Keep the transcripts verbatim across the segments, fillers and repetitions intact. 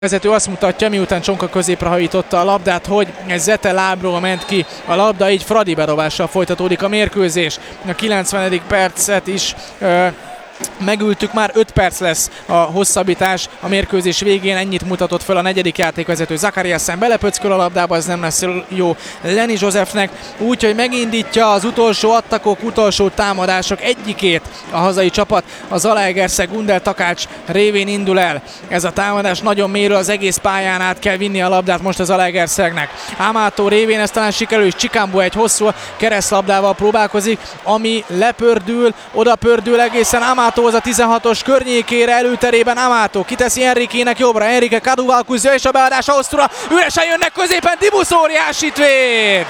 Vezető azt mutatja, miután Csonka középre hajította a labdát, hogy Zete lábról ment ki a labda, így Fradi bedobással folytatódik a mérkőzés. A kilencvenedik percet is ö, megültük, már öt perc lesz a hosszabbítás a mérkőzés végén, ennyit mutatott fel a negyedik játékvezető. Zakariasen belepöcköl a labdába, ez nem lesz jó Lenny Josephnek, úgyhogy megindítja az utolsó attakok, utolsó támadások egyikét a hazai csapat. A Zalaegerszeg Gundel Takács révén indul el ez a támadás, nagyon mélyről az egész pályán át kell vinni a labdát most a Zalaegerszegnek. Ámátó révén ez talán sikerül, és Csikámbó egy hosszú keresztlabdával próbálkozik, ami lepördül, oda pördül egészen Ámátó az a tizenhatos környékére, előterében Ámátó kiteszi Enrikének jobbra, Enrique Kadúval kúzja, és a beadás a Osztura, üresen jönnek középen, Dibusz óriásit véd!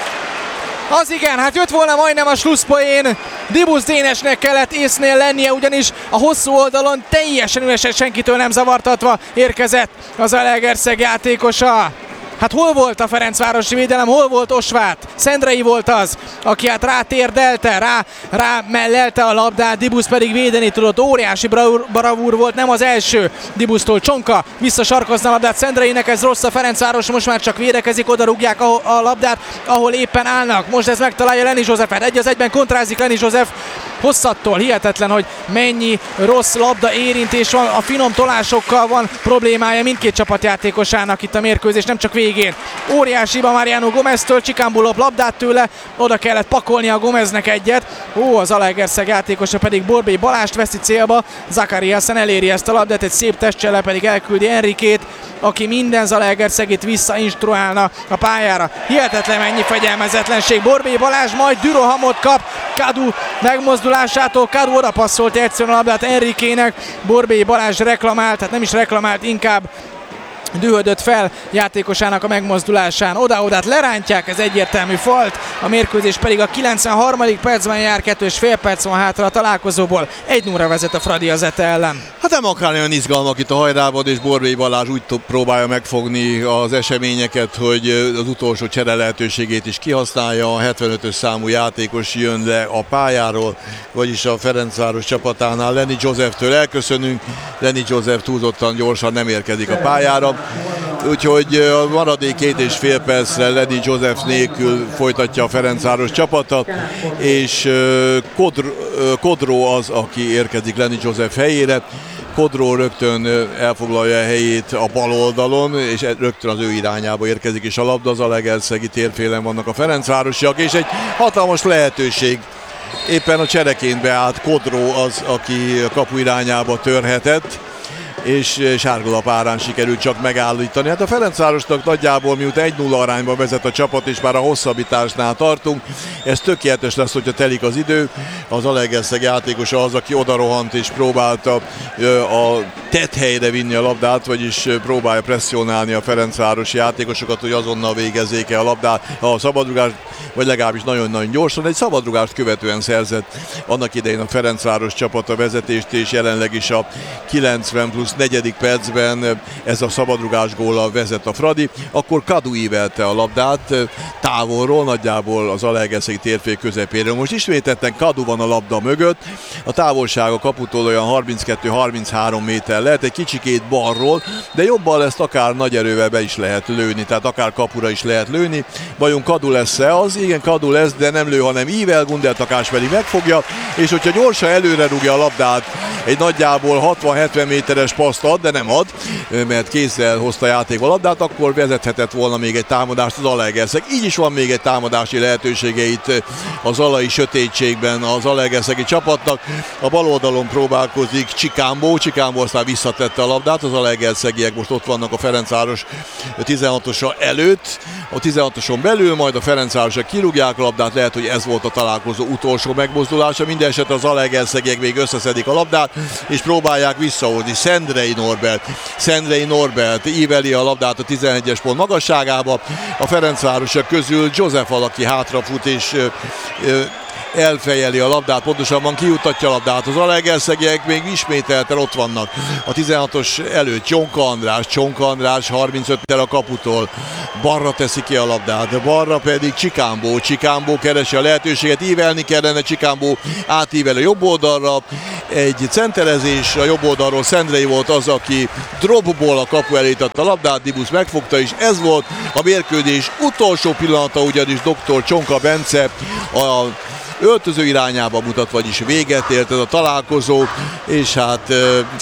Az igen, hát jött volna majdnem a slusszpoén, Dibusz Dénesnek kellett észnél lennie, ugyanis a hosszú oldalon teljesen üresen, senkitől nem zavartatva érkezett az Zalaegerszeg játékosa. Hát hol volt a ferencvárosi védelem, hol volt Osvát? Szendrei volt az, aki hát rátérdelte, rá, rá mellelte a labdát, Dibusz pedig védeni tudott, óriási bravúr volt, nem az első Dibusztól. Csonka visszasarkozna a labdát Szendreinek, ez rossz, a Ferencváros most már csak védekezik, oda rúgják a, a labdát, ahol éppen állnak. Most ez megtalálja Lenny Josephet, egy az egyben kontrázik Lenny Joseph, hosszattól, hihetetlen, hogy mennyi rossz labda érintés van, a finom tolásokkal van problémája mindkét csapatjátékosának itt a mérkőzés, nem csak végén. Óriási hiba Mariano Gomeztől, Csikámbó lop labdát tőle, oda kellett pakolni a Gomeznek egyet. Ó, az Zalaegerszeg játékosa pedig Borbély Balást veszi célba, Zakariasen eléri ezt a labdát, egy szép testcsele pedig elküldi Enrikét, aki minden Zalaegerszegit visszainstruálna a pályára. Hihetetlen mennyi fegyelmezetlenség, Borbély Balázs majd dürohamot kap Kadu megmozdulásától, Kadu oda passzolt egyszerűen a labdát Enrikének, Borbély Balázs reklamált, hát nem is reklamált, inkább dühödött fel játékosának a megmozdulásán. Oda-odát lerántják, ez egyértelmű falt, a mérkőzés pedig a kilencvenharmadik percben jár, kettő és fél perc van hátra a találkozóból. egy nulla vezet a Fradi a Zete ellen. Hát nem akár olyan izgalmak itt a hajrában, és Borbély Balázs úgy próbálja megfogni az eseményeket, hogy az utolsó csere lehetőségét is kihasználja. A hetvenötös számú játékos jön le a pályáról, vagyis a Ferencváros csapatánál. Lenny Joseftől elköszönünk, Lenny Joseph túlzottan gyorsan nem érkezik a pályára. Úgyhogy a maradék két és fél percre Lenny Joseph nélkül folytatja a Ferencváros csapata, és Kodró az, aki érkezik Lenny Joseph helyére. Kodró rögtön elfoglalja a helyét a bal oldalon, és rögtön az ő irányába érkezik, és a labda az Zalaegerszegi térfélen vannak a ferencvárosiak, és egy hatalmas lehetőség. Éppen a csereként beállt Kodró az, aki a kapu irányába törhetett, és sárgalap árán sikerült csak megállítani. Hát a Ferencvárosnak nagyjából miután egy nulla arányban vezet a csapat, és már a hosszabbításnál tartunk, ez tökéletes lesz, hogyha telik az idő. Az Zalaegerszeg játékosa az, aki odarohant és próbálta a tetthelyre vinni a labdát, vagyis próbálja presszionálni a ferencvárosi játékosokat, hogy azonnal végezzék el a labdát, a szabadrugást, vagy legalábbis nagyon-nagyon gyorsan. Egy szabadrugást követően szerzett annak idején a Ferencváros csapata vezetést, és jelenleg is a kilencven plusz negyedik percben ez a szabadrugás góllal vezet a Fradi. Akkor Kadu ívelte a labdát távolról, nagyjából az Zalaegerszegi térfél közepéről. Most ismételten Kadu van a labda mögött, a távolság a kaputól olyan harminckettő-harminchárom méter lehet, egy kicsikét balról, de jobban ezt akár nagy erővel be is lehet lőni, tehát akár kapura is lehet lőni. Vajon Kadu lesz-e az? Igen, Kadu lesz, de nem lő, hanem ível, Gundel Takács pedig megfogja, és hogyha gyorsan előre rúgja a labdát, egy nagyjából hatvan-hetven méteres paszt ad, de nem ad, mert kézzel hozta játékba a labdát, akkor vezethetett volna még egy támadást az Zalaegerszeg. Így is van még egy támadási lehetősége itt a zalai sötétségben a Zalaegerszegi csapatnak. A bal oldalon próbálkozik Csikámbó, Csikámbó aztán visszatette a labdát, az Zalaegerszegiek most ott vannak a Ferencváros tizenhatosa előtt, a tizenhatoson belül, majd a Ferencvárosok kirúgják a labdát, lehet, hogy ez volt a találkozó utolsó megmozdulása. Minden esetre a Zalaegerszegiek még összeszedik a labdát, és próbálják visszahozni. Szendrei Norbert, Szendrei Norbert íveli a labdát a tizenegyes pont magasságába. A Ferencvárosok közül Joseph valaki hátrafut, és ö, ö, elfejeli a labdát, pontosabban kijutatja a labdát. Az Zalaegerszegiek még ismételten ott vannak a tizenhatos előtt. Csonka András, Csonka András harmincöttel a kaputól. Balra teszi ki a labdát, balra pedig Csikámbó. Csikámbó keresi a lehetőséget, ívelni kellene, Csikámbó átível a jobb oldalra. egy centerezés, a jobb oldalról Szendrei volt az, aki dropból a kapu elé tette a labdát, Dibusz megfogta, és ez volt a mérkőzés utolsó pillanata, ugyanis doktor Csonka Bence a öltöző irányába mutat, vagyis véget ért ez a találkozó, és hát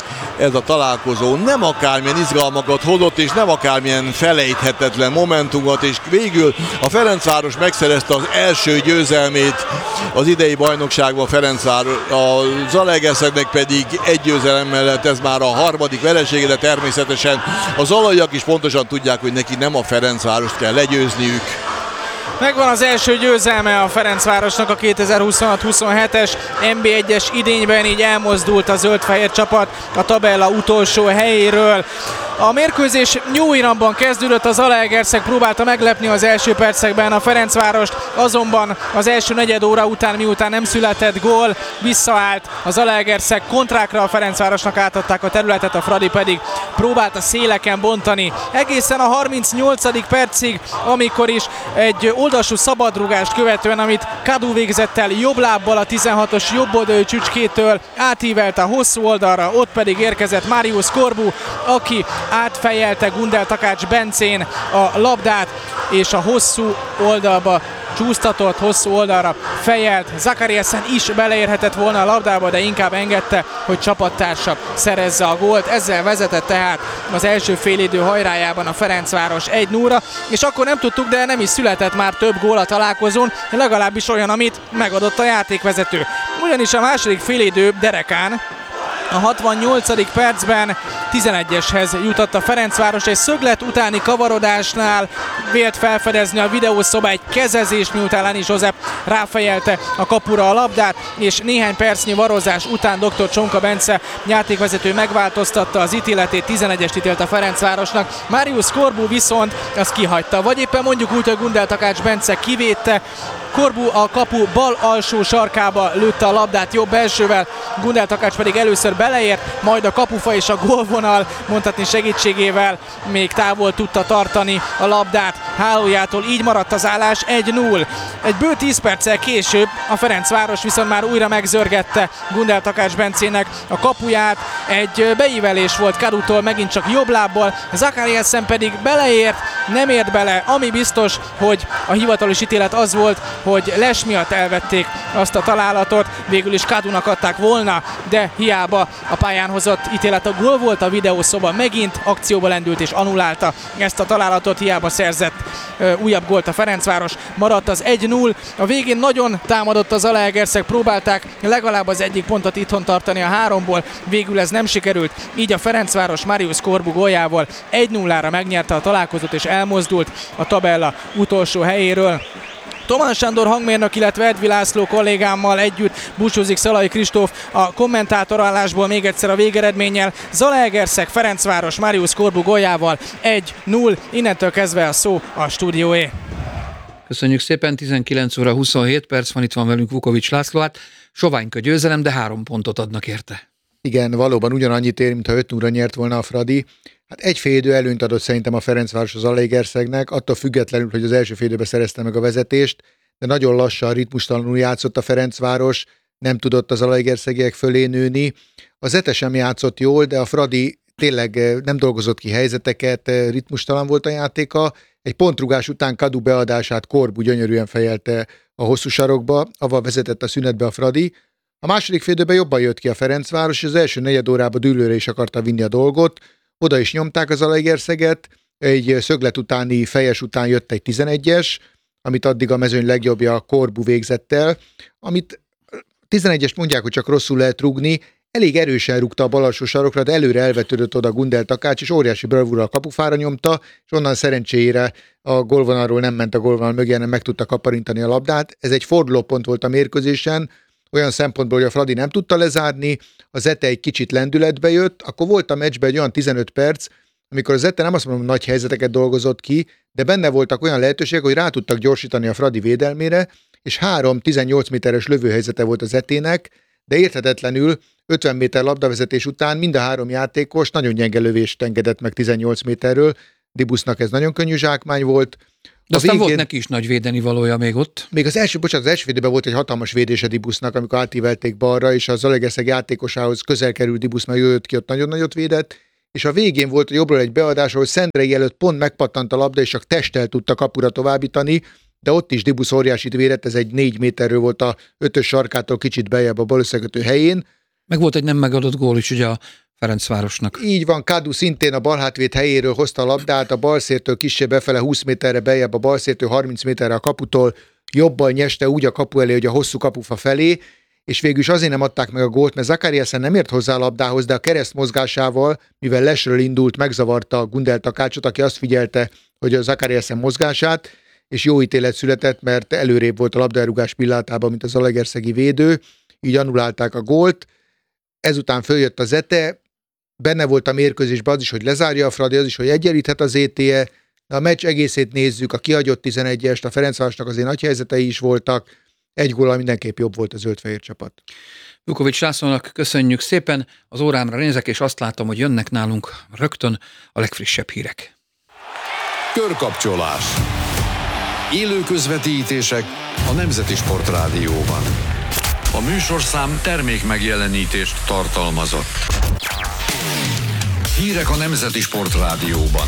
ez a találkozó nem akármilyen izgalmakat hozott, és nem akármilyen felejthetetlen momentumot, és végül a Ferencváros megszerezte az első győzelmét az idei bajnokságban. Ferencváros, a Zalaegerszegnek pedig egy győzelem mellett ez már a harmadik veresége, de természetesen a zalaiak is pontosan tudják, hogy neki nem a Ferencvárost kell legyőzniük. Megvan az első győzelme a Ferencvárosnak a kétezer-huszonhat huszonhetes en bé egyes idényben, így elmozdult a zöld-fehér csapat a tabella utolsó helyéről. A mérkőzés jó iramban kezdődött, az Zalaegerszeg próbálta meglepni az első percekben a Ferencvárost, azonban az első negyed óra után, miután nem született gól, visszaállt a Zalaegerszeg kontrákra, a Ferencvárosnak átadták a területet, a Fradi pedig próbálta széleken bontani. Egészen a harmincnyolcadik percig, amikor is egy oldalsú szabadrugást követően, amit Kadu végzett el jobb lábbal a tizenhatos jobboldali csücskétől, átívelte a hosszú oldalra, ott pedig érkezett Marius Corbu, aki átfejelte Gundel Takács Bencén a labdát, és a hosszú oldalba csúsztatott, hosszú oldalra fejelt. Zakariasen is beleérhetett volna a labdába, de inkább engedte, hogy csapattársa szerezze a gólt. Ezzel vezetett tehát az első félidő hajrájában a Ferencváros egy nullra, és akkor nem tudtuk, de nem is született már több gól a találkozón, legalábbis olyan, amit megadott a játékvezető. Ugyanis a második félidő derekán a hatvannyolcadik percben tizenegyeshez jutott a Ferencváros, egy szöglet utáni kavarodásnál vélt felfedezni a videószoba egy kezezés, miután Lani József ráfejelte a kapura a labdát, és néhány percnyi varozás után doktor Csonka Bence játékvezető megváltoztatta az ítéletét, tizenegyest ítélt a Ferencvárosnak. Marius Corbu viszont azt kihagyta, vagy éppen mondjuk úgy, hogy Gundel Takács Bence kivédte. Corbu a kapu bal alsó sarkába lőtte a labdát jobb elsővel, Gundel Takács pedig először beleért, majd a kapufa és a gólvonal mondhatni segítségével még távol tudta tartani a labdát hálójától, így maradt az állás egy null. Egy bő tíz perccel később a Ferencváros viszont már újra megzörgette Gundel Takács Bencének a kapuját, egy beívelés volt Kadutól, megint csak jobb lábbal, Zakariasen pedig beleért, nem ért bele, ami biztos, hogy a hivatalos ítélet az volt, hogy les miatt elvették azt a találatot, végül is Kadunak adták volna, de hiába a pályán hozott ítélet a gól volt, a videószoba megint akcióba lendült és annulálta ezt a találatot, hiába szerzett ö, újabb gólt a Ferencváros, maradt az egy null, a végén nagyon támadott az Zalaegerszeg, próbálták legalább az egyik pontot itthon tartani a háromból, végül ez nem sikerült, így a Ferencváros Marius Corbu góljával egy nullára megnyerte a találkozót és elmozdult a tabella utolsó helyéről. Tomán Sándor hangmérnök, illetve Edvi László kollégámmal együtt búcsúzik Szalai Kristóf a kommentátorállásból még egyszer a végeredménnyel. Zalaegerszeg Ferencváros Marius Corbu góljával egy null, innentől kezdve a szó a stúdióé. Köszönjük szépen, tizenkilenc óra huszonhét perc van, itt van velünk Vukovics László, hát soványka győzelem, de három pontot adnak érte. Igen, valóban ugyanannyit ér, mintha öt nullra nyert volna a Fradi. Hát egy félidő előnyt adott szerintem a Ferencváros az Zalaegerszegnek, attól függetlenül, hogy az első félidőben szerezte meg a vezetést, de nagyon lassan, ritmustalanul játszott a Ferencváros, nem tudott az Zalaegerszegiek fölé nőni. A Zete sem játszott jól, de a Fradi tényleg nem dolgozott ki helyzeteket, ritmustalan volt a játéka. Egy pontrugás után Kadu beadását Corbu gyönyörűen fejelte a hosszú sarokba, avval vezetett a szünetbe a Fradi. A második félidőben jobban jött ki a Ferencváros, és az első negyed órában dűlőre is akarta vinni a dolgot. Oda is nyomták az Zalaegerszeget, egy szöglet utáni fejes után jött egy tizenegyes, amit addig a mezőny legjobbja Corbu végzett el, amit tizenegyest mondják, hogy csak rosszul lehet rúgni, elég erősen rúgta a bal alsó sarokra, de előre elvetődött oda Gundel Takács, és óriási bravúrral a kapufára nyomta, és onnan szerencséjére a gólvonalról nem ment a gólvonal mögé, hanem meg tudta kaparintani a labdát. Ez egy fordulópont volt a mérkőzésen, olyan szempontból, hogy a Fradi nem tudta lezárni, a Zete egy kicsit lendületbe jött, akkor volt a meccsben egy olyan tizenöt perc, amikor a Zete nem azt mondom, nagy helyzeteket dolgozott ki, de benne voltak olyan lehetőségek, hogy rá tudtak gyorsítani a Fradi védelmére, és három tizennyolc méteres lövőhelyzete volt a Zetének, de érthetetlenül ötven méter labdavezetés után mind a három játékos nagyon gyenge lövést engedett meg tizennyolc méterről. Dibusznak ez nagyon könnyű zsákmány volt. De aztán végén, volt neki is nagy védeni valója még ott. Még az első, bocsánat, az első védőben volt egy hatalmas védése Dibusznak, amikor átívelték balra, és a Zalaegerszeg játékosához közel került Dibusz, mert jött ki, ott nagyon nagyot védett, és a végén volt a jobbról egy beadás, ahol Szendrei előtt pont megpattant a labda, és csak testtel tudta kapura továbbítani, de ott is Dibusz óriásit védett, ez egy négy méterről volt a ötös sarkától kicsit beljebb a bal összekötő helyén. Meg volt egy nem megadott gól is ugye a Ferencvárosnak. Így van, Kadu szintén a balhátvéd helyéről hozta a labdát, a balszértől kissé befele húsz méterre beljebb, a balszértől harminc méterre a kaputól, jobbal nyeste úgy a kapu elé, hogy a hosszú kapufa felé, és végül is azért nem adták meg a gólt, mert Zakariasen nem ért hozzá a labdához, de a kereszt mozgásával, mivel lesről indult, megzavarta a Gundel Takácsot, aki azt figyelte, hogy a Zakariasen mozgását, és jó ítélet született, mert előrébb volt a labdarúgás pillanatában, mint az zalaegerszegi védő, így annulálták a gólt. Ezután följött a Zete, benne volt a mérkőzésben az is, hogy lezárja a Fradi, az is, hogy egyenlíthet az é té é. De a meccs egészét nézzük, a kihagyott tizenegyest, a Ferencvárosnak azért nagy helyzetei is voltak, egy góllal mindenképp jobb volt a zöld-fehér csapat. Vukovics Lászlónak köszönjük szépen, az órámra nézek, és azt látom, hogy jönnek nálunk rögtön a legfrissebb hírek. Körkapcsolás. Élő közvetítések a Nemzeti Sport Rádióban. A műsorszám termék megjelenítést tartalmazott. Hírek a Nemzeti Sport Rádióban.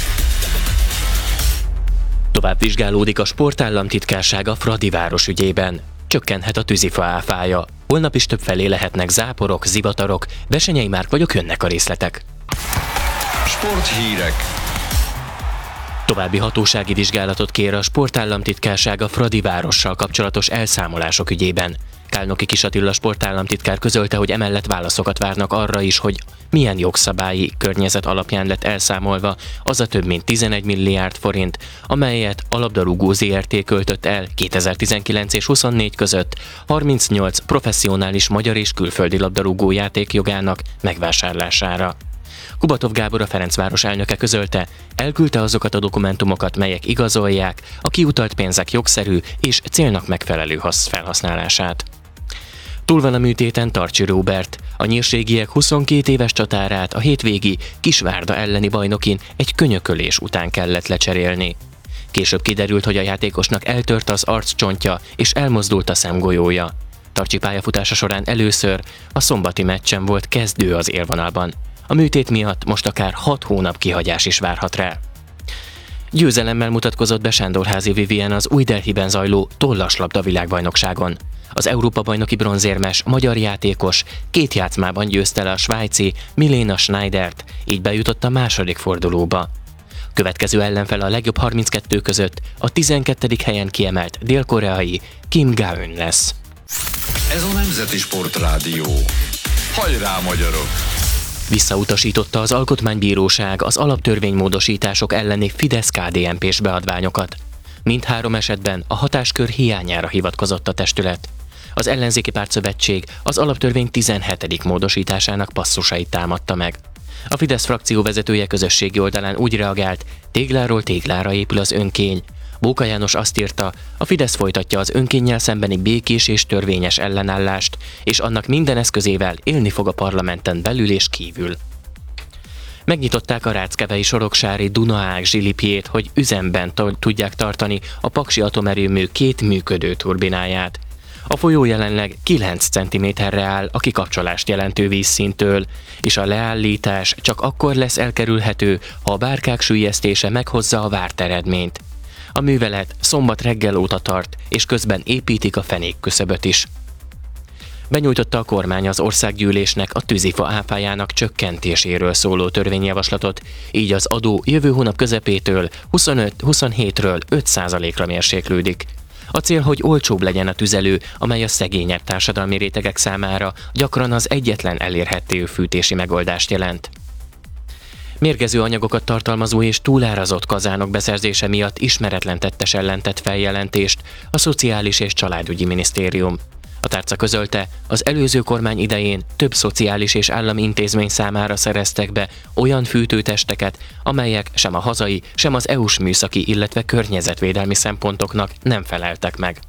Tovább vizsgálódik a sportállamtitkárság a Fradiváros ügyében. Csökkenhet a tűzifa áfája. Holnap is többfelé lehetnek záporok, zivatarok. Besenyei Márk vagyok, jönnek a részletek. Sporthírek. További hatósági vizsgálatot kér a sportállamtitkárság a Fradivárossal kapcsolatos elszámolások ügyében. Kálnoki Kis Attila sportállamtitkár közölte, hogy emellett válaszokat várnak arra is, hogy milyen jogszabályi környezet alapján lett elszámolva az a több mint tizenegy milliárd forint, amelyet a labdarúgó zé er té költött el kétezer-tizenkilenc és huszonnégy között harmincnyolc professzionális magyar és külföldi labdarúgó játékjogának megvásárlására. Kubatov Gábor, a Ferencváros elnöke közölte, elküldte azokat a dokumentumokat, melyek igazolják a kiutalt pénzek jogszerű és célnak megfelelő felhasználását. Túl van a műtéten Tarcsi Róbert. A nyírségiek huszonkét éves csatárát a hétvégi Kisvárda elleni bajnokin egy könyökölés után kellett lecserélni. Később kiderült, hogy a játékosnak eltört az arccsontja és elmozdult a szemgolyója. Tarcsi pályafutása során először a szombati meccsen volt kezdő az élvonalban. A műtét miatt most akár hat hónap kihagyás is várhat rá. Győzelemmel mutatkozott be Sándorházi Vivien az Új Delhiben zajló tollaslabda világbajnokságon. Az Európa-bajnoki bronzérmes magyar játékos két játszmában győzte le a svájci Milena Schneidert, így bejutott a második fordulóba. Következő ellenfele a legjobb harminckettő között a tizenkettedik helyen kiemelt dél-koreai Kim Ga-eun lesz. Ez a Nemzeti Sport Rádió. Hajrá, magyarok! Visszautasította az Alkotmánybíróság az alaptörvénymódosítások elleni Fidesz-ká dé en pés beadványokat. Mindhárom esetben a hatáskör hiányára hivatkozott a testület. Az ellenzéki pártszövetség az alaptörvény tizenhetedik módosításának passzusait támadta meg. A Fidesz frakció vezetője közösségi oldalán úgy reagált, tégláról téglára épül az önkény. Bóka János azt írta, a Fidesz folytatja az önkénnyel szembeni békés és törvényes ellenállást, és annak minden eszközével élni fog a parlamenten belül és kívül. Megnyitották a ráckevei soroksári Dunaág zsilipjét, hogy üzemben t- tudják tartani a Paksi atomerőmű két működő turbináját. A folyó jelenleg kilenc centiméterre áll a kikapcsolást jelentő vízszinttől, és a leállítás csak akkor lesz elkerülhető, ha a bárkák süllyesztése meghozza a várt eredményt. A művelet szombat reggel óta tart, és közben építik a fenékküszöböt is. Benyújtotta a kormány az országgyűlésnek a tűzifa áfájának csökkentéséről szóló törvényjavaslatot, így az adó jövő hónap közepétől huszonöt-huszonhétről öt százalékra mérséklődik. A cél, hogy olcsóbb legyen a tüzelő, amely a szegényebb társadalmi rétegek számára gyakran az egyetlen elérhető fűtési megoldást jelent. Mérgező anyagokat tartalmazó és túlárazott kazánok beszerzése miatt ismeretlen tettes ellen tett feljelentést a Szociális és Családügyi Minisztérium. A tárca közölte, az előző kormány idején több szociális és állami intézmény számára szereztek be olyan fűtőtesteket, amelyek sem a hazai, sem az é u-s műszaki, illetve környezetvédelmi szempontoknak nem feleltek meg.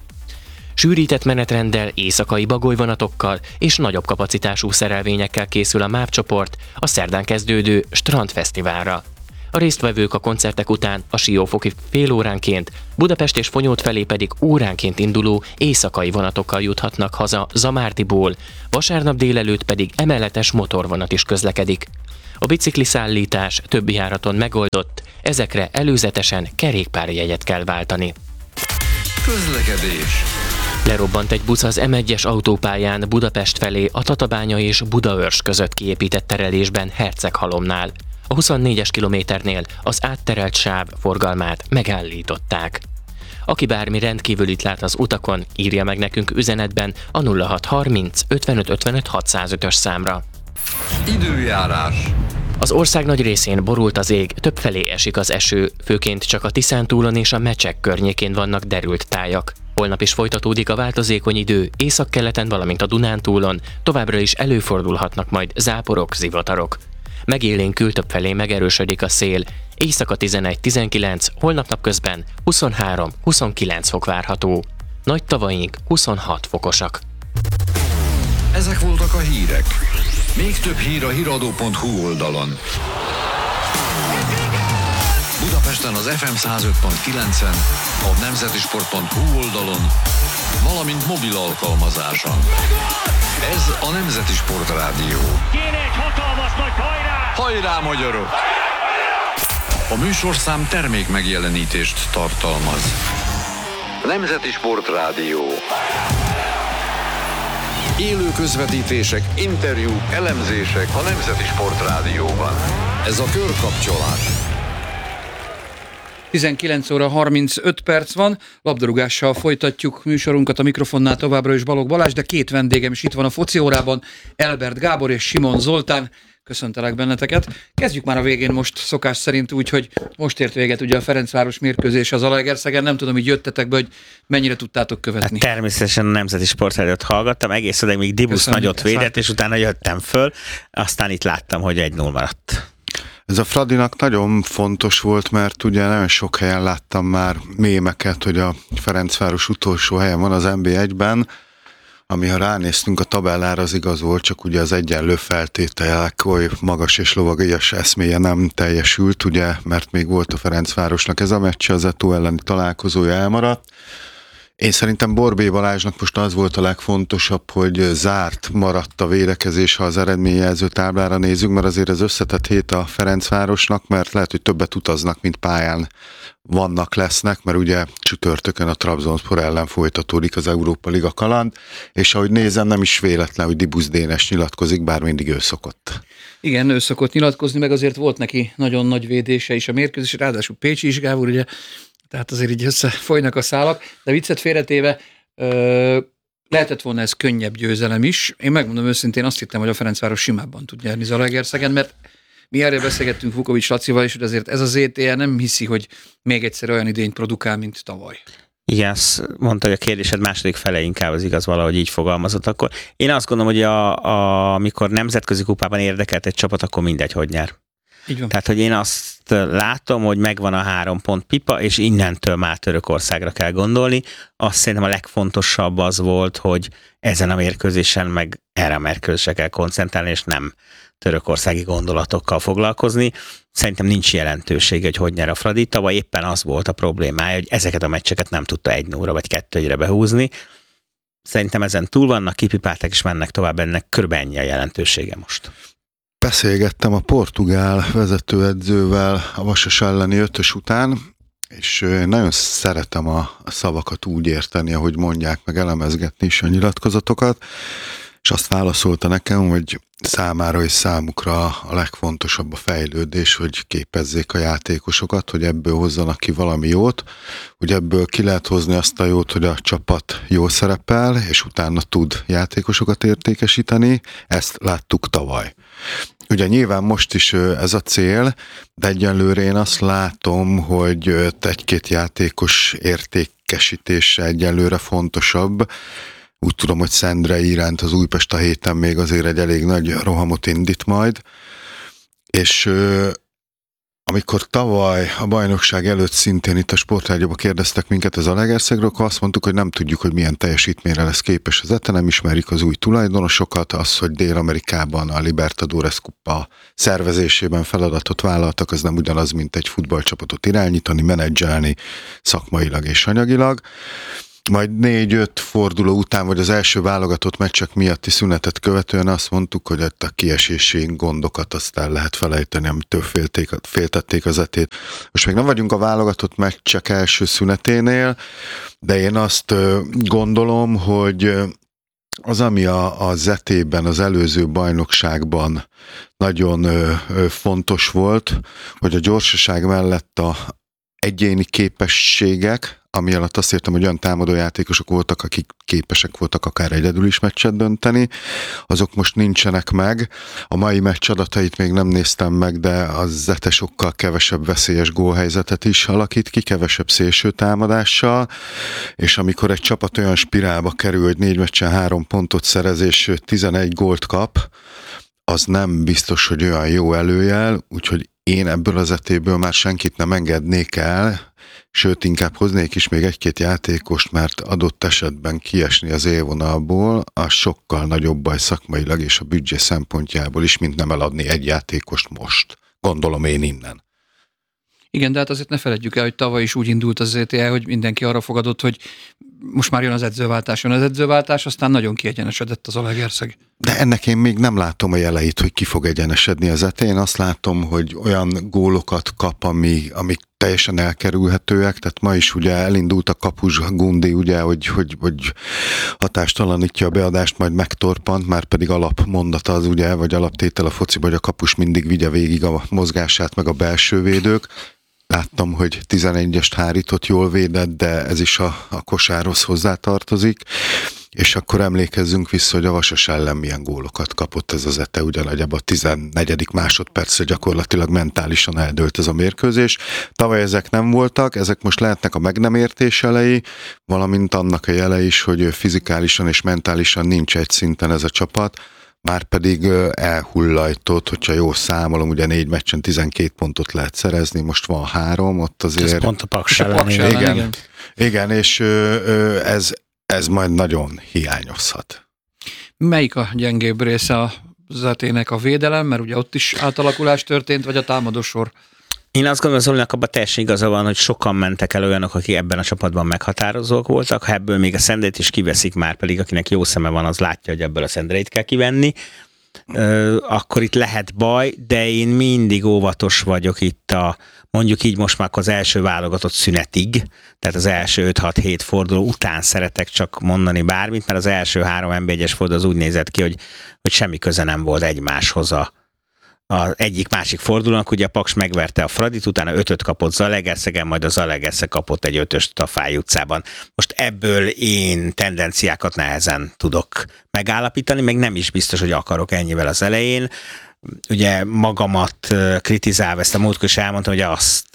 Sűrített menetrenddel, éjszakai bagolyvonatokkal és nagyobb kapacitású szerelvényekkel készül a MÁV csoport a szerdán kezdődő Strandfesztiválra. A résztvevők a koncertek után a Siófoki fél óránként, Budapest és Fonyód felé pedig óránként induló éjszakai vonatokkal juthatnak haza Zamárdiból, vasárnap délelőtt pedig emeletes motorvonat is közlekedik. A bicikliszállítás többi járaton megoldott, ezekre előzetesen kerékpárjegyet kell váltani. Közlekedés. Lerobbant egy busz az em egyes autópályán Budapest felé a Tatabánya és Budaörs között kiépített terelésben Herceghalomnál. A huszonnégyes kilométernél az átterelt sáv forgalmát megállították. Aki bármi rendkívülit lát az utakon, írja meg nekünk üzenetben a nulla hat harminc ötvenöt ötvenöt hatszázötös számra. Időjárás. Az ország nagy részén borult az ég, többfelé esik az eső, főként csak a Tiszántúlon és a Mecsek környékén vannak derült tájak. Holnap is folytatódik a változékony idő, északkeleten, valamint a Dunántúlon, továbbra is előfordulhatnak majd záporok, zivatarok. Megélénkül többfelé megerősödik a szél, éjszaka tizenegy-tizenkilenc, holnap napközben huszonhárom-huszonkilenc fok várható. Nagy tavaink huszonhat fokosak. Ezek voltak a hírek. Még több hír a híradó pont hu oldalon. Budapesten az ef em száz öt pont kilencen, a nemzetisport pont hu oldalon, valamint mobil alkalmazáson. Ez a Nemzeti Sport Rádió. Kéne egy hatalmas nagy hajrá! Hajrá, magyarok! A műsorszám termék megjelenítést tartalmaz. Nemzeti Sport Rádió. Élő közvetítések, interjúk, elemzések a Nemzeti Sport Rádióban. Ez a körkapcsolás. tizenkilenc óra harmincöt perc van, labdarúgással folytatjuk műsorunkat, a mikrofonnál továbbra is Balogh Balázs, de két vendégem is itt van a foci órában, Elbert Gábor és Simon Zoltán. Köszöntelek benneteket. Kezdjük már a végén most szokás szerint úgy, hogy most ért véget ugye a Ferencváros mérkőzés az Zalaegerszegen. Nem tudom, így jöttetek be, hogy mennyire tudtátok követni. Hát természetesen a Nemzeti Sportrádiót hallgattam, egész odáig még Dibusz Köszönjük, nagyot védett, hát. és utána jöttem föl, aztán itt láttam, hogy egy null maradt. Ez a Fradinak nagyon fontos volt, mert ugye nagyon sok helyen láttam már mémeket, hogy a Ferencváros utolsó helyen van az en bé egyben, ami ha ránéztünk a tabellára, az igaz volt, csak ugye az egyenlő feltételek, oly magas és lovagias eszméje nem teljesült, ugye, mert még volt a Ferencvárosnak ez a meccs, az Eto elleni találkozója elmaradt. Én szerintem Borbély Balázsnak most az volt a legfontosabb, hogy zárt maradt a védekezés, ha az eredményjelző táblára nézzük, mert azért ez összetett hét a Ferencvárosnak, mert lehet, hogy többet utaznak, mint pályán vannak, lesznek, mert ugye csütörtökön a Trabzonspor ellen folytatódik az Európa Liga kaland, és ahogy nézem, nem is véletlen, hogy Dibusz Dénes nyilatkozik, bár mindig ő szokott. Igen, ő szokott nyilatkozni, meg azért volt neki nagyon nagy védése is a mérkőzés, ráadásul Pécsi is, Gábor, ugye, tehát azért így összefolynak a szálak, de viccet félretéve ö, lehetett volna ez könnyebb győzelem is. Én megmondom őszintén, azt hittem, hogy a Ferencváros simábban tud nyerni Zalaegerszegen, mert mi erről beszélgettünk Vukovics Lacival is, hogy azért ez az é té el nem hiszi, hogy még egyszer olyan idényt produkál, mint tavaly. Igen, azt mondta, hogy a kérdésed második fele inkább az igaz, valahogy így fogalmazott akkor. Én azt gondolom, hogy a, a, amikor nemzetközi kupában érdekelt egy csapat, akkor mindegy, hogy nyer. Így van. Tehát, hogy én azt látom, hogy megvan a három pont pipa, és innentől már Törökországra kell gondolni. Azt szerintem a legfontosabb az volt, hogy ezen a mérkőzésen meg erre a mérkőzésre kell koncentrálni, és nem törökországi gondolatokkal foglalkozni. Szerintem nincs jelentősége, hogy hogy nyer a Fradi. Tavaly éppen az volt a problémája, hogy ezeket a meccseket nem tudta egy nulla vagy kettő egyre behúzni. Szerintem ezen túl vannak, kipipálták és mennek tovább, ennek körülbelül ennyi a jelentősége most. Beszélgettem a portugál vezetőedzővel a Vasas elleni ötös után, és nagyon szeretem a szavakat úgy érteni, ahogy mondják, meg elemezgetni is a nyilatkozatokat, és azt válaszolta nekem, hogy számára és számukra a legfontosabb a fejlődés, hogy képezzék a játékosokat, hogy ebből hozzanak ki valami jót, hogy ebből ki lehet hozni azt a jót, hogy a csapat jól szerepel, és utána tud játékosokat értékesíteni. Ezt láttuk tavaly. Ugye nyilván most is ez a cél, de egyenlőre én azt látom, hogy egy-két játékos értékesítése egyenlőre fontosabb. Úgy tudom, hogy Szendrei iránt az Újpest a héten még azért egy elég nagy rohamot indít majd, és amikor tavaly a bajnokság előtt szintén itt a Sportrádióban kérdeztek minket az Zalaegerszegről, akkor azt mondtuk, hogy nem tudjuk, hogy milyen teljesítményre lesz képes az Zete, nem ismerik az új tulajdonosokat, az, hogy Dél-Amerikában a Libertadores kupa szervezésében feladatot vállaltak, az nem ugyanaz, mint egy futballcsapatot irányítani, menedzselni szakmailag és anyagilag. Majd négy-öt forduló után, vagy az első válogatott meccsek miatti szünetet követően azt mondtuk, hogy a kiesési gondokat aztán lehet felejteni, amitől félték, féltették az Zetét. Most még nem vagyunk a válogatott meccsek első szüneténél, de én azt gondolom, hogy az, ami a, a Zetében, az előző bajnokságban nagyon fontos volt, hogy a gyorsaság mellett a egyéni képességek, ami alatt azt értem, hogy olyan támadójátékosok voltak, akik képesek voltak akár egyedül is meccset dönteni, azok most nincsenek meg. A mai meccs adatait még nem néztem meg, de az Zete sokkal kevesebb veszélyes gólhelyzetet is alakít ki, kevesebb szélső támadással, és amikor egy csapat olyan spirálba kerül, hogy négy meccsen három pontot szerez, és tizenegy gólt kap, az nem biztos, hogy olyan jó előjel, úgyhogy én ebből az Zetéből már senkit nem engednék el, sőt, inkább hoznék is még egy-két játékost, mert adott esetben kiesni az élvonalból, az sokkal nagyobb baj szakmailag és a büdzsé szempontjából is, mint nem eladni egy játékost most. Gondolom én innen. Igen, de hát azért ne feledjük el, hogy tavaly is úgy indult az zé té e, hogy mindenki arra fogadott, hogy most már jön az edzőváltás, jön az edzőváltás, aztán nagyon kiegyenesedett az Zalaegerszeg. De ennek én még nem látom a jeleit, hogy ki fog egyenesedni az Zete. Én azt látom, hogy olyan gólokat kap, ami, amik teljesen elkerülhetőek, tehát ma is ugye elindult a kapus Gundi, ugye, hogy, hogy, hogy hatástalanítja a beadást, majd megtorpant, már pedig alapmondata az ugye, vagy alaptétel a fociba, hogy a kapus mindig vigye végig a mozgását, meg a belső védők. Láttam, hogy tizenegyest hárított, jól védett, de ez is a, a kosárhoz hozzátartozik. És akkor emlékezzünk vissza, hogy a Vasas ellen milyen gólokat kapott ez az Zete, ugyanagyában a tizennegyedik másodpercre gyakorlatilag mentálisan eldőlt ez a mérkőzés. Tavaly ezek nem voltak, ezek most lehetnek a meg nem értés jelei, valamint annak a jele is, hogy fizikálisan és mentálisan nincs egy szinten ez a csapat, már pedig elhullajtott, hogyha jól számolom, ugye négy meccsen tizenkét pontot lehet szerezni, most van három, ott azért... Ez pont a Paks ellen. Igen, igen. igen, igen, és ez, ez majd nagyon hiányozhat. Melyik a gyengébb része a Zetének, a védelem, mert ugye ott is átalakulás történt, vagy a támadósor? Én azt gondolom, hogy Zolinak abban teljesen igaza van, hogy sokan mentek el olyanok, akik ebben a csapatban meghatározók voltak, ha ebből még a Szendrét is kiveszik, már pedig akinek jó szeme van, az látja, hogy ebből a Szendrét kell kivenni, Ö, akkor itt lehet baj, de én mindig óvatos vagyok itt a, mondjuk így most már az első válogatott szünetig, tehát az első öt-hat-hét forduló után szeretek csak mondani bármit, mert az első három en bé egyes forduló az úgy nézett ki, hogy, hogy semmi köze nem volt egymáshoz a az egyik-másik fordulónak, ugye a Paks megverte a Fradit, utána ötöt kapott Zalaegerszegen, majd a Zalaegerszeg kapott egy ötöst a Fáy utcában. Most ebből én tendenciákat nehezen tudok megállapítani, meg nem is biztos, hogy akarok ennyivel az elején. Ugye magamat kritizálva, ezt a múltkor is elmondtam, hogy azt